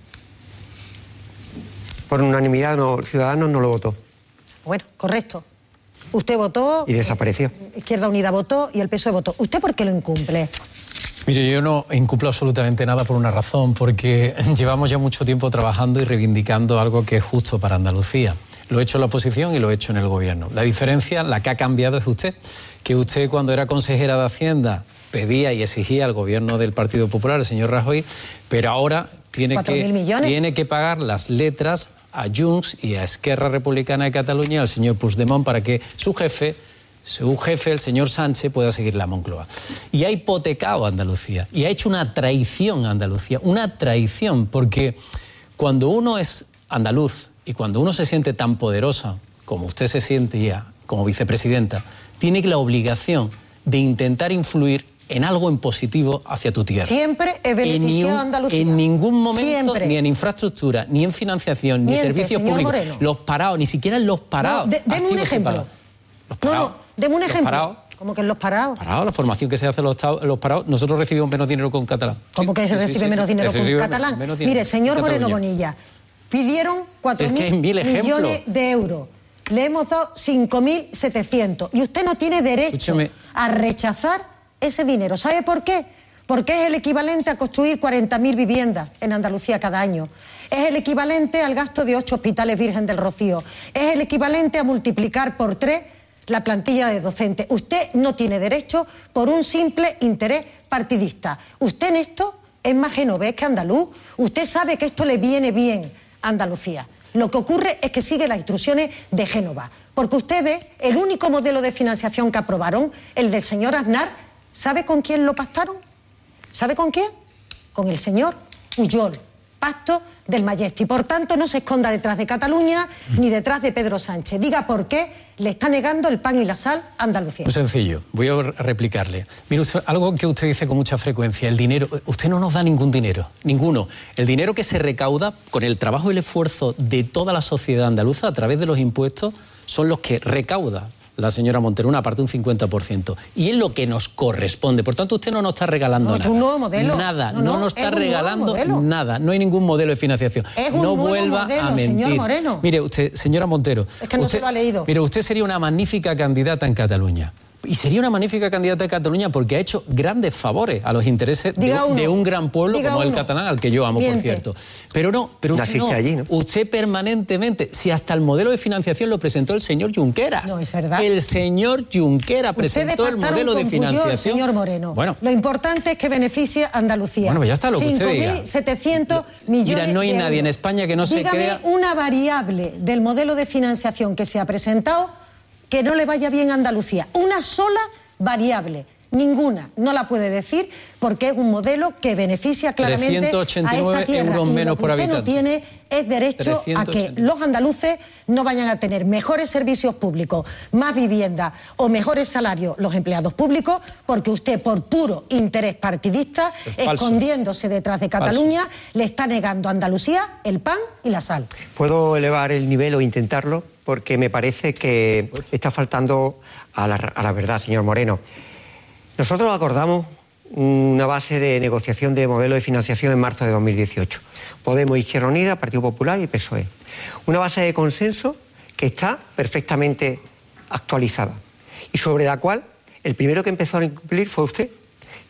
Por unanimidad, no, Ciudadanos no lo votó. Bueno, correcto. Usted votó... Y desapareció. Izquierda Unida votó y el P S O E votó. ¿Usted por qué lo incumple? Mire, yo no incumplo absolutamente nada por una razón, porque llevamos ya mucho tiempo trabajando y reivindicando algo que es justo para Andalucía. Lo he hecho en la oposición y lo he hecho en el gobierno. La diferencia, la que ha cambiado es usted, que usted cuando era consejera de Hacienda pedía y exigía al gobierno del Partido Popular, el señor Rajoy, pero ahora tiene que, tiene que pagar las letras a Junts y a Esquerra Republicana de Cataluña, al señor Puigdemont, para que su jefe... su jefe, el señor Sánchez, pueda seguir la Moncloa. Y ha hipotecado a Andalucía, y ha hecho una traición a Andalucía, una traición, porque cuando uno es andaluz y cuando uno se siente tan poderosa, como usted se siente ya, como vicepresidenta, tiene la obligación de intentar influir en algo en positivo hacia tu tierra. Siempre he beneficiado a Andalucía. En ningún momento, Siempre. ni en infraestructura, ni en financiación, ni Miente, servicios públicos, Moreno. los parados, ni siquiera en los parados. No, de, deme un ejemplo. Los parados. No, no, deme un ejemplo. Parados. ¿Cómo que en los parados? Parados, la formación que se hace en los, los parados, nosotros recibimos menos dinero con catalán. ¿Cómo sí, que se sí, recibe sí, menos sí, dinero sí, con sí, catalán? menos dinero Mire, señor con Moreno Cataluña. Bonilla, pidieron cuatro Es mil que mil millones de euros. Le hemos dado cinco mil setecientos. Y usted no tiene derecho Escúchame. a rechazar ese dinero. ¿Sabe por qué? Porque es el equivalente a construir cuarenta mil viviendas en Andalucía cada año. Es el equivalente al gasto de ocho hospitales Virgen del Rocío. Es el equivalente a multiplicar por tres la plantilla de docentes. Usted no tiene derecho por un simple interés partidista. Usted en esto es más genovés que andaluz. Usted sabe que esto le viene bien a Andalucía. Lo que ocurre es que sigue las instrucciones de Génova. Porque ustedes, el único modelo de financiación que aprobaron, el del señor Aznar, ¿sabe con quién lo pactaron? ¿Sabe con quién? Con el señor Pujol. Pacto del Majestic. Por tanto, no se esconda detrás de Cataluña ni detrás de Pedro Sánchez. Diga por qué le está negando el pan y la sal a Andalucía. Muy sencillo, voy a replicarle. Mire, usted, algo que usted dice con mucha frecuencia, el dinero, usted no nos da ningún dinero, ninguno. El dinero que se recauda con el trabajo y el esfuerzo de toda la sociedad andaluza a través de los impuestos son los que recauda la señora Montero, una parte, un cincuenta por ciento. Y es lo que nos corresponde. Por tanto, usted no nos está regalando no, nada. Es un nuevo modelo. Nada, no, no, no nos está es regalando nada. No hay ningún modelo de financiación. Es un no nuevo vuelva modelo, a mentir. señor Moreno. Mire, usted, señora Montero. Es que no usted, se lo ha leído. Mire, usted sería una magnífica candidata en Cataluña. Y sería una magnífica candidata en Cataluña porque ha hecho grandes favores a los intereses de, de un gran pueblo Diga como uno. el catalán, al que yo amo, Miente. por cierto. Pero no, pero usted no, allí, ¿no? Usted permanentemente, si hasta el modelo de financiación lo presentó el señor Junqueras. No, es verdad. El señor Junqueras presentó el modelo de financiación. Puyol, señor Moreno. Bueno. Lo importante es que beneficie a Andalucía. Bueno, pues ya está, lo que usted diga. cinco mil setecientos millones Mira, no hay de nadie en euros. España que no se Dígame crea... una variable del modelo de financiación que se ha presentado que no le vaya bien a Andalucía. Una sola variable. Ninguna, no la puede decir porque es un modelo que beneficia claramente trescientos ochenta y nueve a esta tierra. euros y menos lo que por usted habitante. no tiene es derecho a que los andaluces no vayan a tener mejores servicios públicos, más vivienda o mejores salarios los empleados públicos, porque usted por puro interés partidista, escondiéndose detrás de Cataluña, falso. Le está negando a Andalucía el pan y la sal. ¿Puedo elevar el nivel o intentarlo? Porque me parece que está faltando a la, a la verdad, señor Moreno. Nosotros acordamos una base de negociación de modelo de financiación en marzo de dos mil dieciocho. Podemos, Izquierda Unida, Partido Popular y P S O E. Una base de consenso que está perfectamente actualizada y sobre la cual el primero que empezó a incumplir fue usted,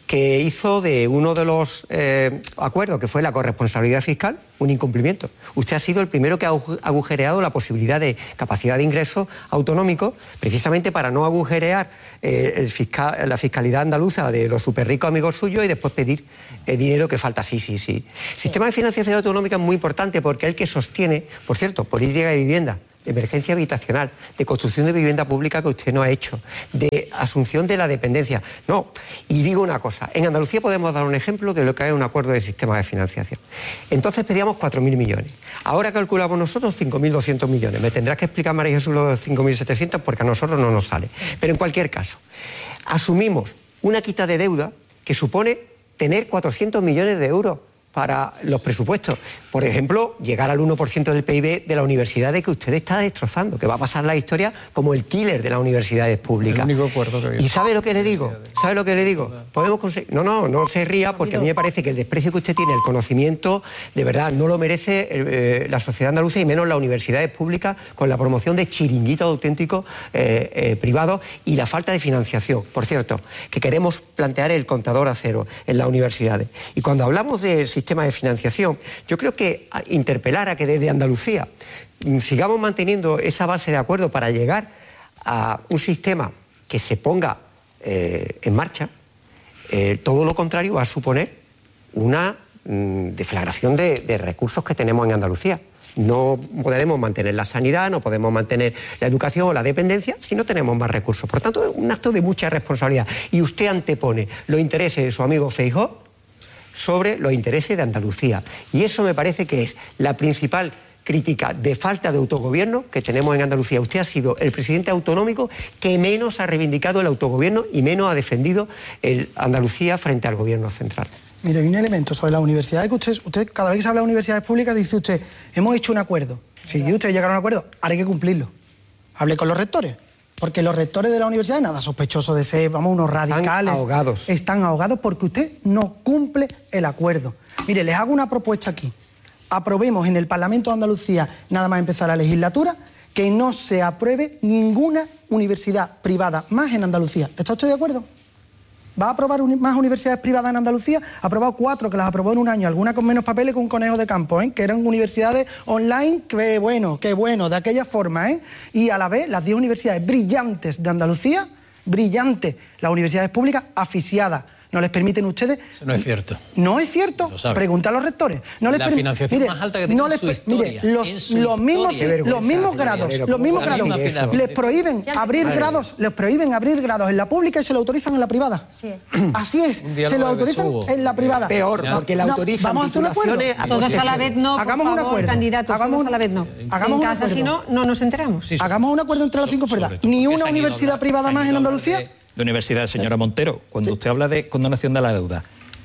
que hizo de uno de los eh, acuerdos, que fue la corresponsabilidad fiscal, un incumplimiento. Usted ha sido el primero que ha agujereado la posibilidad de capacidad de ingreso autonómico, precisamente para no agujerear eh, el fiscal, la fiscalidad andaluza de los superricos amigos suyos y después pedir eh, dinero que falta. Sí, sí, sí. El sistema de financiación autonómica es muy importante porque es el que sostiene, por cierto, política de vivienda, de emergencia habitacional, de construcción de vivienda pública que usted no ha hecho, de asunción de la dependencia. No, y digo una cosa, en Andalucía podemos dar un ejemplo de lo que es un acuerdo de sistema de financiación. Entonces pedíamos cuatro mil millones, ahora calculamos nosotros cinco mil doscientos millones. Me tendrás que explicar, María Jesús, los cinco mil setecientos porque a nosotros no nos sale. Pero en cualquier caso, asumimos una quita de deuda que supone tener cuatrocientos millones de euros para los presupuestos. Por ejemplo, llegar al uno por ciento del P I B de la universidad de que usted está destrozando, que va a pasar la historia como el killer de las universidades públicas. El único acuerdo que había. ¿Y sabe lo que le digo? ¿Sabe lo que le digo? Podemos conseguir... No, no, no se ría porque a mí me parece que el desprecio que usted tiene, el conocimiento, de verdad, no lo merece eh, la sociedad andaluza y menos las universidades públicas con la promoción de chiringuitos auténticos eh, eh, privados y la falta de financiación. Por cierto, que queremos plantear el contador a cero en las universidades. Y cuando hablamos del sistema de financiación, yo creo que interpelar a que desde Andalucía sigamos manteniendo esa base de acuerdo para llegar a un sistema que se ponga eh, en marcha, eh, todo lo contrario va a suponer una mm, deflagración de, de recursos que tenemos en Andalucía. No podremos mantener la sanidad, no podemos mantener la educación o la dependencia si no tenemos más recursos. Por tanto, es un acto de mucha responsabilidad. Y usted antepone los intereses de su amigo Feijóo sobre los intereses de Andalucía. Y eso me parece que es la principal crítica de falta de autogobierno que tenemos en Andalucía. Usted ha sido el presidente autonómico que menos ha reivindicado el autogobierno y menos ha defendido el Andalucía frente al gobierno central. Mire, un elemento sobre las universidades que usted, usted cada vez que se habla de universidades públicas dice usted, hemos hecho un acuerdo. Si ustedes llegaron a un acuerdo, ahora hay que cumplirlo. Hable con los rectores. Porque los rectores de la universidad, nada sospechoso de ser, vamos, unos radicales. Están ahogados. Están ahogados porque usted no cumple el acuerdo. Mire, les hago una propuesta aquí. Aprobemos en el Parlamento de Andalucía, nada más empezar la legislatura, que no se apruebe ninguna universidad privada más en Andalucía. ¿Está usted de acuerdo? ¿Va a aprobar uni más universidades privadas en Andalucía? Ha aprobado cuatro, que las aprobó en un año, algunas con menos papeles que un conejo de campo, ¿eh? Que eran universidades online, que bueno, qué bueno, de aquella forma, ¿eh? Y a la vez, las diez universidades brillantes de Andalucía, brillantes, las universidades públicas asfixiadas. ¿No les permiten ustedes? Eso no es cierto. ¿No es cierto? Pregunta a los rectores. No les la financiación mire, más alta que tiene no les, en su historia. Mire, los, su los, mismos, los mismos grados, Dinero, los mismos grados, les prohíben ya abrir madre. grados, les prohíben abrir grados en la pública y se lo autorizan en la privada. Sí. Así es, se lo autorizan en la privada. Peor, no, porque la no, autorizan vamos a hacer un acuerdo. Todos a la vez no, por hagamos favor, un acuerdo. candidatos, hagamos todos a la vez no. Hagamos en casa, si no, no nos enteramos. Sí, sí. Hagamos un acuerdo entre las cinco fuerzas. Ni una universidad privada más en Andalucía. De, de universidad, señora Montero, cuando sí. usted habla de condonación de la deuda,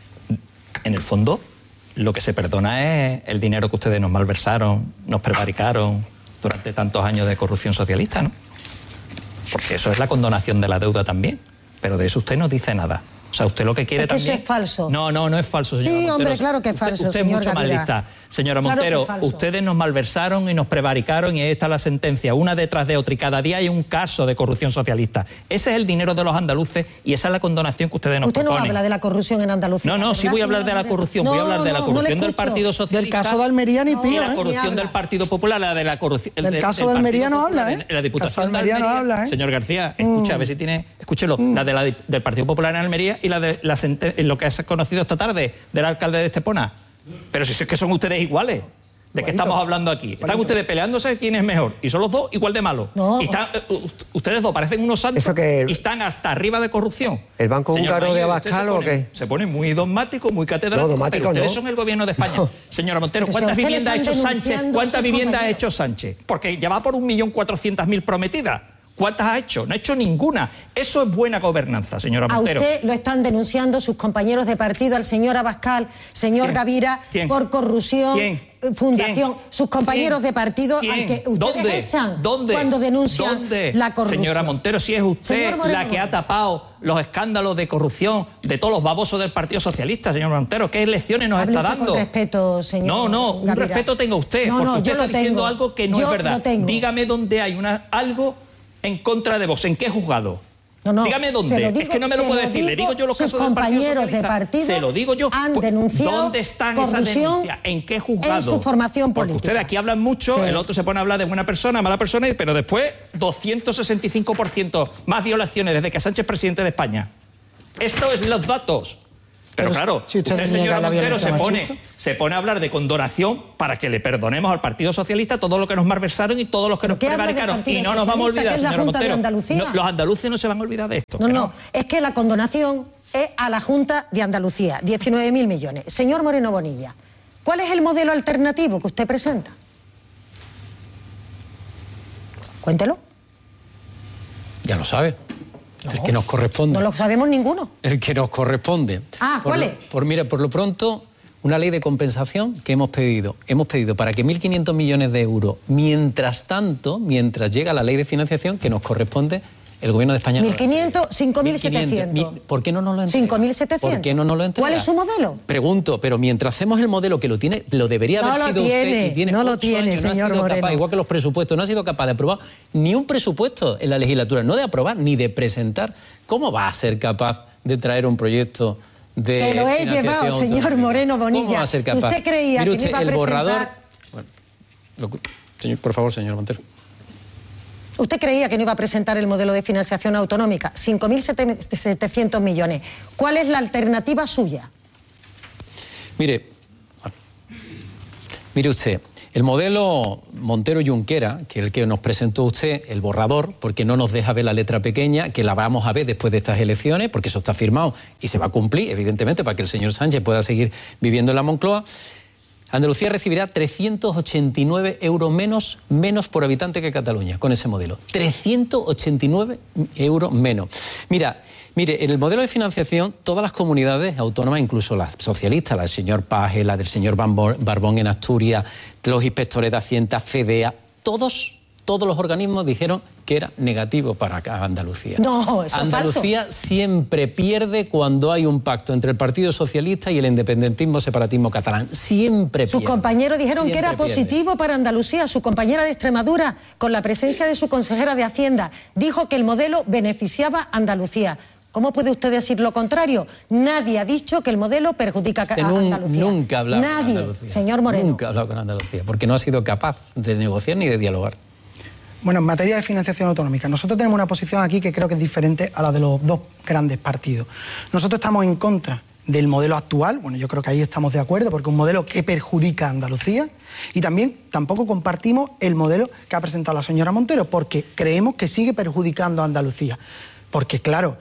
en el fondo, lo que se perdona es el dinero que ustedes nos malversaron, nos prevaricaron durante tantos años de corrupción socialista, ¿no? Porque eso es la condonación de la deuda también, pero de eso usted no dice nada. O sea, usted lo que quiere es que también... eso es falso. No, no, no es falso, señora Sí, Montero. hombre, claro que es falso, Usted, usted señor es mucho Gavira. más lista. Señora Claro Montero, que es falso. ustedes nos malversaron y nos prevaricaron y ahí está la sentencia, una detrás de otra, y cada día hay un caso de corrupción socialista. Ese es el dinero de los andaluces y esa es la condonación que ustedes nos Usted proponen. no habla de la corrupción en Andalucía. No, no, sí voy a hablar de la corrupción, no, voy a hablar de la no, corrupción no del Partido Socialista. Del caso de Almería ni pío, Y la ¿eh? corrupción del Partido Popular, la de la corrupción... Del de, caso de Almería no habla, ¿eh? La Diputación de Almería, de Almería, no habla, ¿eh? Señor García, escucha, mm. a ver si tiene... Escúchelo, mm. la, de la del Partido Popular en Almería y la de la lo que has conocido esta tarde del alcalde de Estepona. Pero si es que son ustedes iguales. ¿De qué estamos hablando aquí? Están Juanito. ustedes peleándose quién es mejor. Y son los dos igual de malos. No. Y están, uh, ustedes dos parecen unos santos el, y están hasta arriba de corrupción. ¿El Banco Húngaro de Abascal o qué? Se pone muy dogmático, muy catedrático. No, pero ustedes no. son el gobierno de España. No. Señora Montero, ¿cuántas viviendas ha hecho Sánchez? ¿Cuántas viviendas ha hecho Sánchez? Porque ya va por un millón cuatrocientas mil prometidas. ¿Cuántas ha hecho? No ha hecho ninguna. Eso es buena gobernanza, señora Montero. A usted lo están denunciando sus compañeros de partido, al señor Abascal, señor ¿Quién? Gavira, ¿Quién? por corrupción, ¿Quién? fundación. ¿Quién? Sus compañeros ¿Quién? de partido ¿Quién? al que ustedes ¿Dónde? echan ¿Dónde? cuando denuncian ¿Dónde? la corrupción. Señora Montero, si es usted la que ha tapado los escándalos de corrupción de todos los babosos del Partido Socialista, señor Montero, ¿qué lecciones nos Hable está usted dando? Con respeto, señor. No, no, un Gavira. respeto tenga usted, no, porque no, usted yo está lo diciendo tengo. algo que no yo es verdad. Lo tengo. Dígame dónde hay una algo en contra de Vox. ¿En qué juzgado? No, no, dígame dónde. Digo, es que no me lo puede decir. Le digo yo los casos del Partido compañeros de partido se lo digo yo. Han denunciado ¿Dónde están esas denuncias? ¿En qué juzgado? En su formación Porque política. ustedes aquí hablan mucho, sí. El otro se pone a hablar de buena persona, mala persona, pero después doscientos sesenta y cinco por ciento más violaciones desde que Sánchez es presidente de España. Esto es los datos. Pero, pero claro, si usted, usted señora Montero, se pone, se pone a hablar de condonación para que le perdonemos al Partido Socialista todo lo que nos malversaron y todos los que nos prevaricaron. Y no nos vamos a olvidar, señora Montero. No, los andaluces no se van a olvidar de esto. No, no, no, es que la condonación es a la Junta de Andalucía, diecinueve mil millones. Señor Moreno Bonilla, ¿cuál es el modelo alternativo que usted presenta? Cuéntelo. Ya lo sabe. No, el que nos corresponde. No lo sabemos ninguno. El que nos corresponde. Ah, ¿cuál por, es? Por, mira, por lo pronto, una ley de compensación que hemos pedido. Hemos pedido para que mil quinientos millones de euros, mientras tanto, mientras llega la ley de financiación que nos corresponde, el Gobierno de España... mil quinientos, cinco mil setecientos. ¿Por qué no nos lo entrega? cinco mil setecientos. ¿Por qué no nos lo entrega? ¿Cuál es su modelo? Pregunto, pero mientras hacemos el modelo que lo tiene, lo debería no haber lo sido tiene, usted y tiene no lo ocho tiene, años, señor no ha sido Moreno. capaz, igual que los presupuestos, no ha sido capaz de aprobar ni un presupuesto en la legislatura, no de aprobar ni de presentar. ¿Cómo va a ser capaz de traer un proyecto de Te lo he llevado, señor autonómica? Moreno Bonilla. ¿Cómo va a ser capaz? ¿Usted creía Mire que usted, iba a el presentar... borrador... Bueno, lo... señor, por favor, señor Montero. ¿Usted creía que no iba a presentar el modelo de financiación autonómica? cinco mil setecientos millones. ¿Cuál es la alternativa suya? Mire, mire usted, el modelo Montero-Junquera, que es el que nos presentó usted, el borrador, porque no nos deja ver la letra pequeña, que la vamos a ver después de estas elecciones, porque eso está firmado y se va a cumplir, evidentemente, para que el señor Sánchez pueda seguir viviendo en la Moncloa. Andalucía recibirá trescientos ochenta y nueve euros menos, menos por habitante que Cataluña, con ese modelo. trescientos ochenta y nueve euros menos. Mira, mire, en el modelo de financiación, todas las comunidades autónomas, incluso las socialistas, la del señor Paje, la del señor Barbón en Asturias, los inspectores de Hacienda, FEDEA, todos, todos los organismos dijeron que era negativo para Andalucía. No, eso Andalucía es falso. Siempre pierde cuando hay un pacto entre el Partido Socialista y el independentismo separatismo catalán. Siempre Sus pierde. compañeros dijeron Siempre que era pierde. positivo para Andalucía. Su compañera de Extremadura, con la presencia de su consejera de Hacienda, dijo que el modelo beneficiaba a Andalucía. ¿Cómo puede usted decir lo contrario? Nadie ha dicho que el modelo perjudica a Andalucía. Nunca ha hablado Nadie, con Andalucía. Señor Moreno. Nunca ha hablado con Andalucía, porque no ha sido capaz de negociar ni de dialogar. Bueno, en materia de financiación autonómica, nosotros tenemos una posición aquí que creo que es diferente a la de los dos grandes partidos. Nosotros estamos en contra del modelo actual, bueno, yo creo que ahí estamos de acuerdo, porque es un modelo que perjudica a Andalucía, y también tampoco compartimos el modelo que ha presentado la señora Montero, porque creemos que sigue perjudicando a Andalucía. Porque, claro,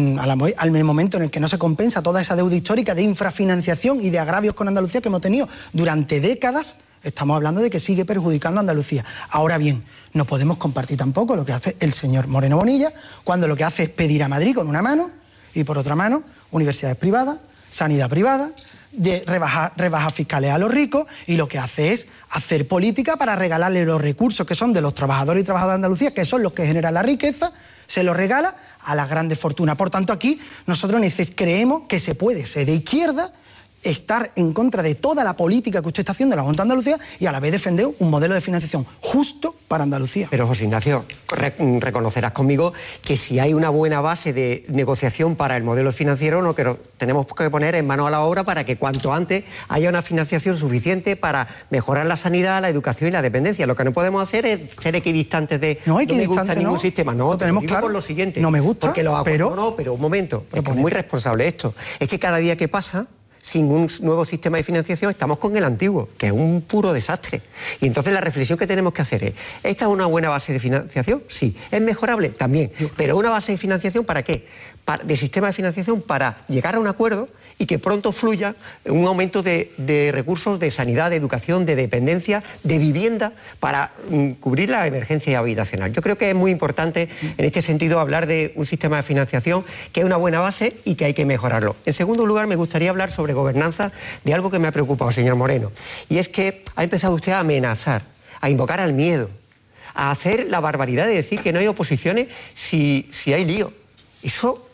al momento en el que no se compensa toda esa deuda histórica de infrafinanciación y de agravios con Andalucía que hemos tenido durante décadas, estamos hablando de que sigue perjudicando a Andalucía. Ahora bien, no podemos compartir tampoco lo que hace el señor Moreno Bonilla, cuando lo que hace es pedir a Madrid con una mano y por otra mano universidades privadas, sanidad privada, de rebajar, rebajas fiscales a los ricos, y lo que hace es hacer política para regalarle los recursos que son de los trabajadores y trabajadoras de Andalucía, que son los que generan la riqueza, se los regala a las grandes fortunas. Por tanto, aquí nosotros creemos que se puede ser de izquierda, estar en contra de toda la política que usted está haciendo en la Junta de Andalucía y a la vez defender un modelo de financiación justo para Andalucía. Pero, José Ignacio, re reconocerás conmigo que si hay una buena base de negociación para el modelo financiero, no, que tenemos que poner en mano a la obra para que cuanto antes haya una financiación suficiente para mejorar la sanidad, la educación y la dependencia. Lo que no podemos hacer es ser equidistantes de no, no me gusta ningún no. sistema. No, lo tenemos claro. Por lo siguiente. No me gusta, porque lo pero... No, no, pero un momento, es que es muy responsable esto. Es que cada día que pasa, sin un nuevo sistema de financiación, estamos con el antiguo, que es un puro desastre. Y entonces la reflexión que tenemos que hacer es, ¿esta es una buena base de financiación? Sí. ¿Es mejorable? También. Pero ¿una base de financiación para qué? Para, de sistema de financiación para llegar a un acuerdo y que pronto fluya un aumento de, de recursos de sanidad, de educación, de dependencia, de vivienda, para mm, cubrir la emergencia habitacional. Yo creo que es muy importante en este sentido hablar de un sistema de financiación que es una buena base y que hay que mejorarlo. En segundo lugar, me gustaría hablar sobre gobernanza de algo que me ha preocupado, señor Moreno, y es que ha empezado usted a amenazar, a invocar al miedo, a hacer la barbaridad de decir que no hay oposiciones si, si hay lío. Eso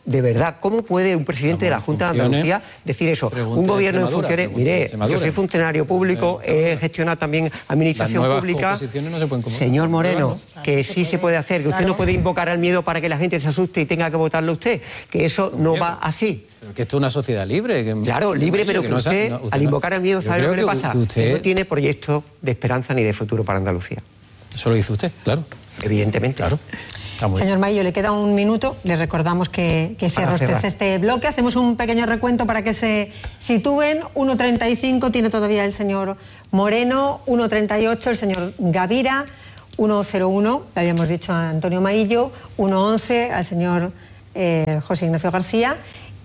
De verdad, ¿cómo puede un presidente de la Junta de Andalucía decir eso? Un gobierno en funciones... Mire, yo soy funcionario público, he gestionado también administración pública. No se pueden Señor Moreno, que sí se puede hacer, que usted no puede invocar al miedo para que la gente se asuste y tenga que votarlo a usted, que eso no va así. Pero que esto es una sociedad libre. Que, claro, libre, pero que, que usted, no, usted, al invocar al miedo, ¿sabe lo que, que le pasa? Que, usted... que no tiene proyecto de esperanza ni de futuro para Andalucía. Eso lo dice usted, claro. Evidentemente. Claro. Señor Maillo, le queda un minuto. Le recordamos que, que cierra usted este bloque. Hacemos un pequeño recuento para que se sitúen. uno treinta y cinco tiene todavía el señor Moreno, uno treinta y ocho el señor Gavira, uno cero uno, le habíamos dicho a Antonio Maillo, uno once al señor eh, José Ignacio García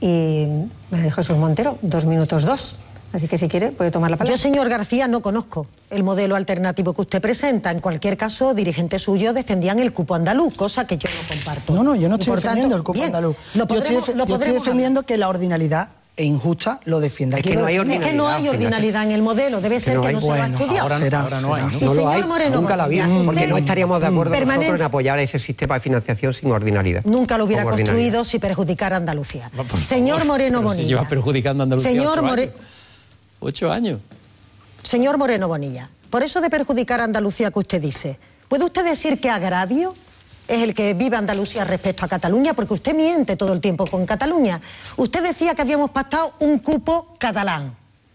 y María Jesús Montero, dos minutos dos. Así que si quiere puede tomar la palabra. Yo, señor García, no conozco el modelo alternativo que usted presenta. En cualquier caso, dirigentes suyos defendían el cupo andaluz, cosa que yo no comparto. No, no, yo no estoy defendiendo el cupo bien, andaluz. Lo yo estoy, lo yo estoy defendiendo hablar. que la ordinalidad e injusta lo defienda. Es que, no hay es que no hay ordinalidad en el modelo, debe que ser no que no se bueno, lo ha estudiado. Ahora, será, ahora no hay. ¿no? Y no señor hay, Moreno, nunca la había, porque no estaríamos de acuerdo permanente, nosotros en apoyar ese sistema de financiación sin ordinalidad. Nunca lo hubiera construido si perjudicara a Andalucía. Señor Moreno Bonilla. Si lleva perjudicando a Andalucía señor Moreno. Ocho años. Señor Moreno Bonilla, por eso de perjudicar a Andalucía que usted dice, ¿puede usted decir que agravio es el que vive Andalucía respecto a Cataluña? Porque usted miente todo el tiempo con Cataluña. Usted decía que habíamos pactado un cupo catalán.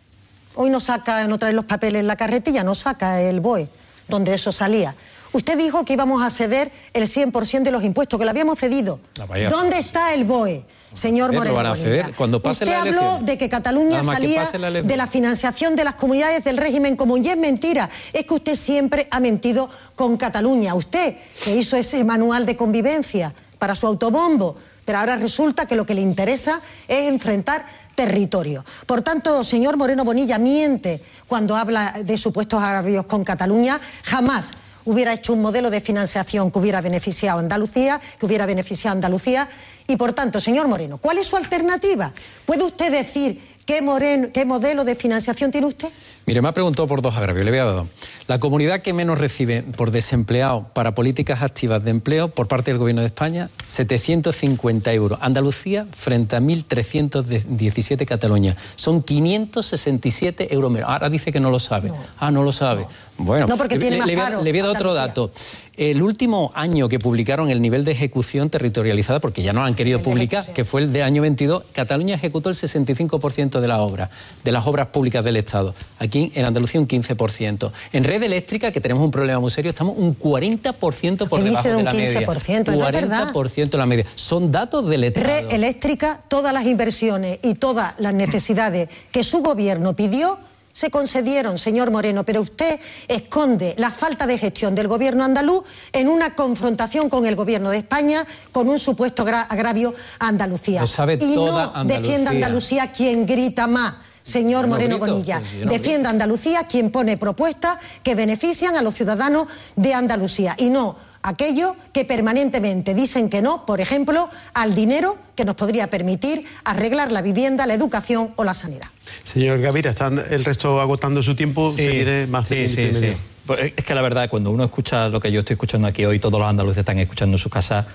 Hoy no saca, no trae los papeles en la carretilla, no saca el B O E, donde eso salía. Usted dijo que íbamos a ceder el cien por ciento de los impuestos, que lo habíamos cedido. ¿Dónde está el B O E? Señor Moreno van a ceder cuando pase usted la habló elección. de que Cataluña salía que la de la financiación de las comunidades del régimen común. Y es mentira. Es que usted siempre ha mentido con Cataluña. Usted, que hizo ese manual de convivencia para su autobombo, pero ahora resulta que lo que le interesa es enfrentar territorio. Por tanto, señor Moreno Bonilla miente cuando habla de supuestos agravios con Cataluña. Jamás hubiera hecho un modelo de financiación que hubiera beneficiado a Andalucía, que hubiera beneficiado a Andalucía. Y por tanto, señor Moreno, ¿cuál es su alternativa? ¿Puede usted decir qué, moreno, qué modelo de financiación tiene usted? Mire, me ha preguntado por dos agravios, le voy a dar dos. La comunidad que menos recibe por desempleado para políticas activas de empleo por parte del Gobierno de España, setecientos cincuenta euros. Andalucía frente a mil trescientos diecisiete Cataluña. Son quinientos sesenta y siete euros menos. Ahora dice que no lo sabe. No. Ah, no lo sabe. No. Bueno, no porque le, tiene le, más le, paro, le voy a dar otro dato. El último año que publicaron el nivel de ejecución territorializada, porque ya no han querido publicar, que fue el del año veintidós, Cataluña ejecutó el sesenta y cinco por ciento de las obras, de las obras públicas del Estado. Aquí en Andalucía un quince por ciento. En red eléctrica, que tenemos un problema muy serio, estamos un cuarenta por ciento por debajo de la media. quince por ciento, cuarenta por ciento de la media. Son datos del Estado. Red eléctrica, todas las inversiones y todas las necesidades que su gobierno pidió se concedieron, señor Moreno, pero usted esconde la falta de gestión del gobierno andaluz en una confrontación con el gobierno de España con un supuesto agravio a Andalucía. Lo sabe y toda no Andalucía. Defienda Andalucía quien grita más. Señor no Moreno grito, Bonilla, pues no defienda grito. Andalucía quien pone propuestas que benefician a los ciudadanos de Andalucía y no aquellos que permanentemente dicen que no, por ejemplo, al dinero que nos podría permitir arreglar la vivienda, la educación o la sanidad. Señor Gavira, están el resto agotando su tiempo, usted sí, tiene más de sí, sí, sí. Pues es que la verdad, cuando uno escucha lo que yo estoy escuchando aquí hoy, todos los andaluces están escuchando en su casa,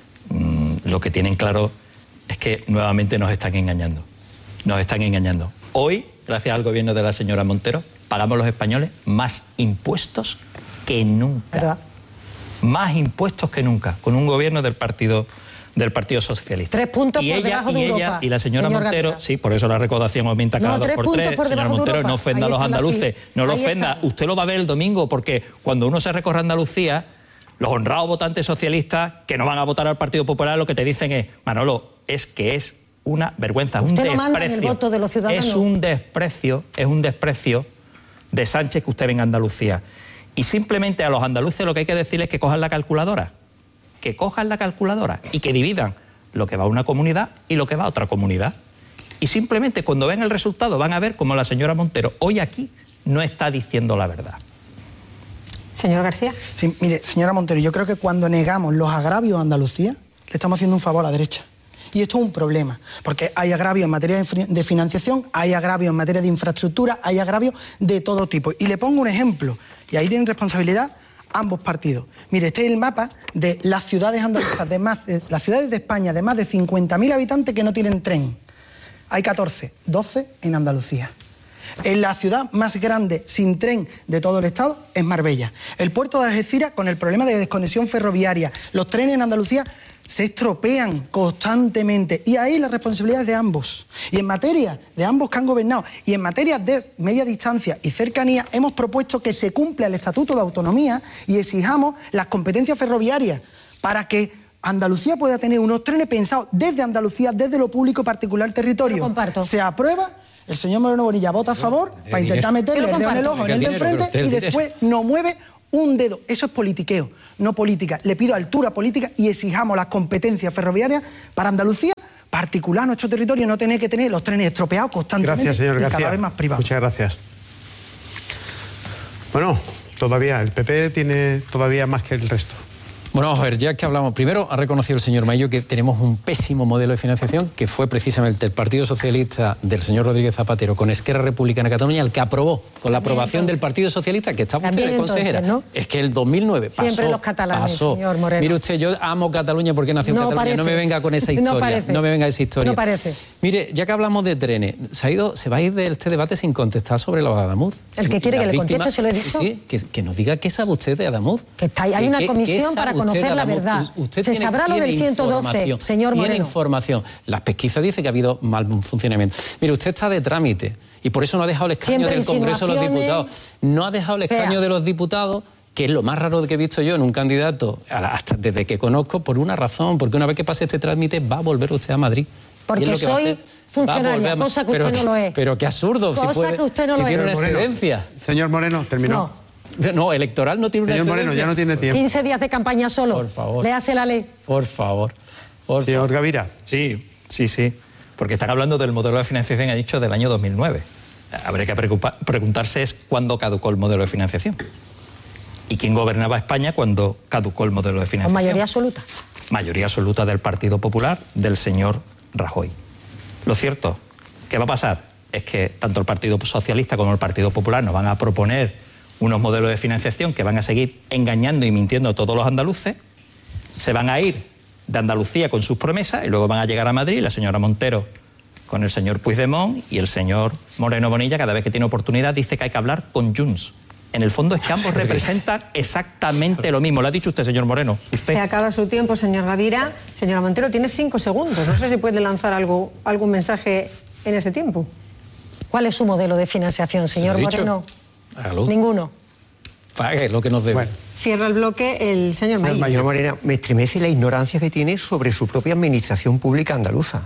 mmm, lo que tienen claro es que nuevamente nos están engañando. Nos están engañando. Hoy, gracias al gobierno de la señora Montero, pagamos los españoles más impuestos que nunca. ¿Verdad? Más impuestos que nunca, con un gobierno del partido del Partido Socialista. Tres puntos y por ella, debajo de y Europa. Ella, y la señora señor Montero, García. sí, por eso la recaudación aumenta cada no, dos tres por puntos tres. Por Señora Montero, no ofenda a los andaluces, no lo ofenda. Está. Usted lo va a ver el domingo, porque cuando uno se recorre Andalucía, los honrados votantes socialistas que no van a votar al Partido Popular lo que te dicen es, Manolo, es que es una vergüenza, un usted no desprecio. manda en el voto de los ciudadanos. Es un desprecio, es un desprecio de Sánchez que usted venga a Andalucía. Y simplemente a los andaluces lo que hay que decirles es que cojan la calculadora, que cojan la calculadora y que dividan lo que va a una comunidad y lo que va a otra comunidad. Y simplemente cuando ven el resultado van a ver como la señora Montero hoy aquí no está diciendo la verdad. Señor García. Sí, mire, señora Montero, yo creo que cuando negamos los agravios a Andalucía, le estamos haciendo un favor a la derecha. Y esto es un problema, porque hay agravios en materia de financiación, hay agravios en materia de infraestructura, hay agravios de todo tipo. Y le pongo un ejemplo, y ahí tienen responsabilidad ambos partidos. Mire, este es el mapa de las ciudades andaluzas, de más, de, las ciudades de España de más de cincuenta mil habitantes que no tienen tren. Hay catorce, doce en Andalucía. En la ciudad más grande sin tren de todo el estado es Marbella. El puerto de Algeciras, con el problema de desconexión ferroviaria. Los trenes en Andalucía se estropean constantemente y ahí la responsabilidad es de ambos. Y en materia de ambos que han gobernado y en materia de media distancia y cercanía hemos propuesto que se cumpla el Estatuto de Autonomía y exijamos las competencias ferroviarias para que Andalucía pueda tener unos trenes pensados desde Andalucía, desde lo público y particular territorio. Lo comparto. Se aprueba. El señor Moreno Bonilla vota a favor para intentar meterle el dedo en el ojo en el de enfrente y después no mueve un dedo. Eso es politiqueo, no política. Le pido altura política y exijamos las competencias ferroviarias para Andalucía, particular nuestro territorio, no tener que tener los trenes estropeados constantemente. Gracias, señor y García. cada vez más privados. Muchas gracias. Bueno, todavía, el P P tiene todavía más que el resto. Bueno, vamos a ver, ya que hablamos, primero ha reconocido el señor Maillo que tenemos un pésimo modelo de financiación, que fue precisamente el Partido Socialista del señor Rodríguez Zapatero con Esquerra Republicana de Cataluña el que aprobó, con la aprobación del Partido Socialista, que estaba usted de consejera. Entonces, ¿no? Es que el dos mil nueve pasó. Siempre los catalanes, pasó. Señor Moreno. Mire usted, yo amo Cataluña porque nació en no Cataluña, parece. no me venga con esa historia. No, parece. no me venga esa historia. No parece. Mire, ya que hablamos de trenes, se, ha ido, se va a ir de este debate sin contestar sobre la Adamuz. El que quiere que le conteste, se lo he dicho. Sí, que, que nos diga qué sabe usted de Adamuz. Que está ahí, hay una comisión para conocer la verdad. Usted se tiene, sabrá lo del ciento doce, señor Moreno. Tiene información. Las pesquisas dicen que ha habido mal funcionamiento. Mire, usted está de trámite y por eso no ha dejado el escaño del Congreso de los Diputados. No ha dejado el escaño Fea. de los diputados, que es lo más raro que he visto yo en un candidato, hasta desde que conozco, por una razón, porque una vez que pase este trámite va a volver usted a Madrid. Porque soy funcionaria, cosa que pero, usted no lo es. Pero qué absurdo. Cosa si puede, que usted no si lo tiene es. una excedencia. Señor Moreno, terminó. No. No, electoral no tiene una Señor Moreno, ya no tiene tiempo. quince días de campaña solo. Por favor. Le hace la ley. Por favor. Por Señor Gavira. Sí, sí, sí. Porque están hablando del modelo de financiación, ha dicho, del año dos mil nueve. Habría que preguntarse es cuándo caducó el modelo de financiación. ¿Y quién gobernaba España cuando caducó el modelo de financiación? Con mayoría absoluta. Mayoría absoluta del Partido Popular, del señor Rajoy. Lo cierto, ¿qué va a pasar? Es que tanto el Partido Socialista como el Partido Popular nos van a proponer unos modelos de financiación que van a seguir engañando y mintiendo a todos los andaluces, se van a ir de Andalucía con sus promesas y luego van a llegar a Madrid, la señora Montero con el señor Puigdemont y el señor Moreno Bonilla, cada vez que tiene oportunidad, dice que hay que hablar con Junts. En el fondo es que ambos representan exactamente lo mismo. Lo ha dicho usted, señor Moreno. Usted. Se acaba su tiempo, señor Gavira. Señora Montero, tiene cinco segundos. No sé si puede lanzar algo, algún mensaje en ese tiempo. ¿Cuál es su modelo de financiación, señor Moreno? Hágalo. Ninguno. Pague lo que nos debe. Bueno. Cierra el bloque el señor Maillo. Señor Moreno, me estremece la ignorancia que tiene sobre su propia administración pública andaluza.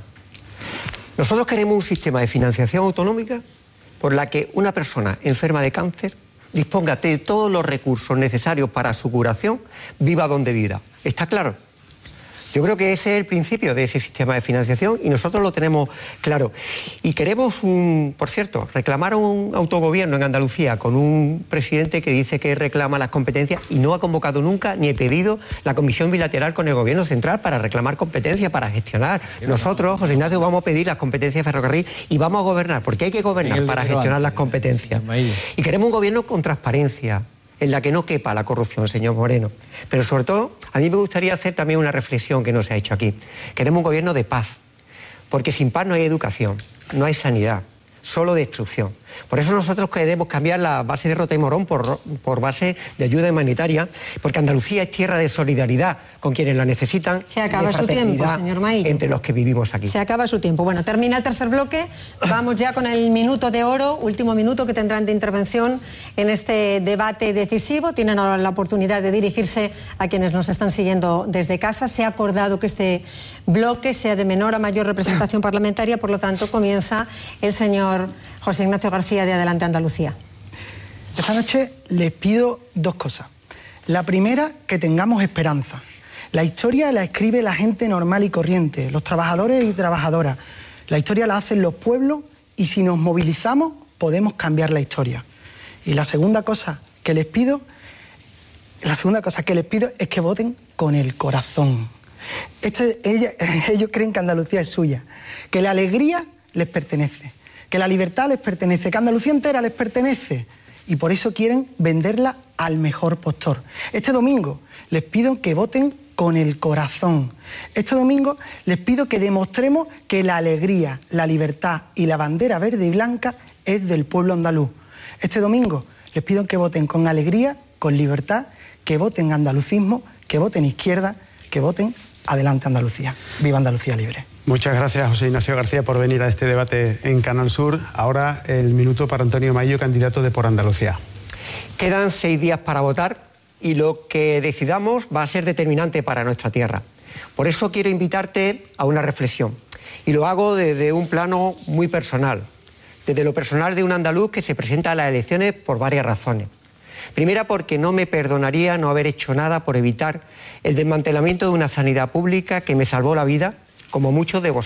Nosotros queremos un sistema de financiación autonómica por la que una persona enferma de cáncer disponga de todos los recursos necesarios para su curación, viva donde viva. ¿Está claro? Yo creo que ese es el principio de ese sistema de financiación y nosotros lo tenemos claro. Y queremos, un, por cierto, reclamar un autogobierno en Andalucía con un presidente que dice que reclama las competencias y no ha convocado nunca ni ha pedido la comisión bilateral con el gobierno central para reclamar competencias, para gestionar. Nosotros, José Ignacio, vamos a pedir las competencias de ferrocarril y vamos a gobernar, porque hay que gobernar para gestionar las competencias. Y queremos un gobierno con transparencia, en la que no quepa la corrupción, señor Moreno. Pero sobre todo, a mí me gustaría hacer también una reflexión que no se ha hecho aquí. Queremos un gobierno de paz, porque sin paz no hay educación, no hay sanidad, solo destrucción. Por eso nosotros queremos cambiar la base de Rota y Morón por, por base de ayuda humanitaria, porque Andalucía es tierra de solidaridad con quienes la necesitan. Se acaba su tiempo, señor Maillo. Entre los que vivimos aquí. Se acaba su tiempo. Bueno, termina el tercer bloque. Vamos ya con el minuto de oro, último minuto que tendrán de intervención en este debate decisivo. Tienen ahora la oportunidad de dirigirse a quienes nos están siguiendo desde casa. Se ha acordado que este bloque sea de menor a mayor representación parlamentaria, por lo tanto comienza el señor José Ignacio García de Adelante Andalucía. Esta noche les pido dos cosas. La primera, que tengamos esperanza. La historia la escribe la gente normal y corriente, los trabajadores y trabajadoras. La historia la hacen los pueblos y si nos movilizamos podemos cambiar la historia. Y la segunda cosa que les pido, la segunda cosa que les pido es que voten con el corazón. Este, ella, ellos creen que Andalucía es suya, que la alegría les pertenece, que la libertad les pertenece, que Andalucía entera les pertenece y por eso quieren venderla al mejor postor. Este domingo les pido que voten con el corazón. Este domingo les pido que demostremos que la alegría, la libertad y la bandera verde y blanca es del pueblo andaluz. Este domingo les pido que voten con alegría, con libertad, que voten andalucismo, que voten izquierda, que voten adelante Andalucía. Viva Andalucía libre. Muchas gracias, José Ignacio García, por venir a este debate en Canal Sur. Ahora el minuto para Antonio Maillo, candidato de Por Andalucía. Quedan seis días para votar y lo que decidamos va a ser determinante para nuestra tierra. Por eso quiero invitarte a una reflexión. Y lo hago desde un plano muy personal. Desde lo personal de un andaluz que se presenta a las elecciones por varias razones. Primera, porque no me perdonaría no haber hecho nada por evitar el desmantelamiento de una sanidad pública que me salvó la vida, como muchos de vosotros.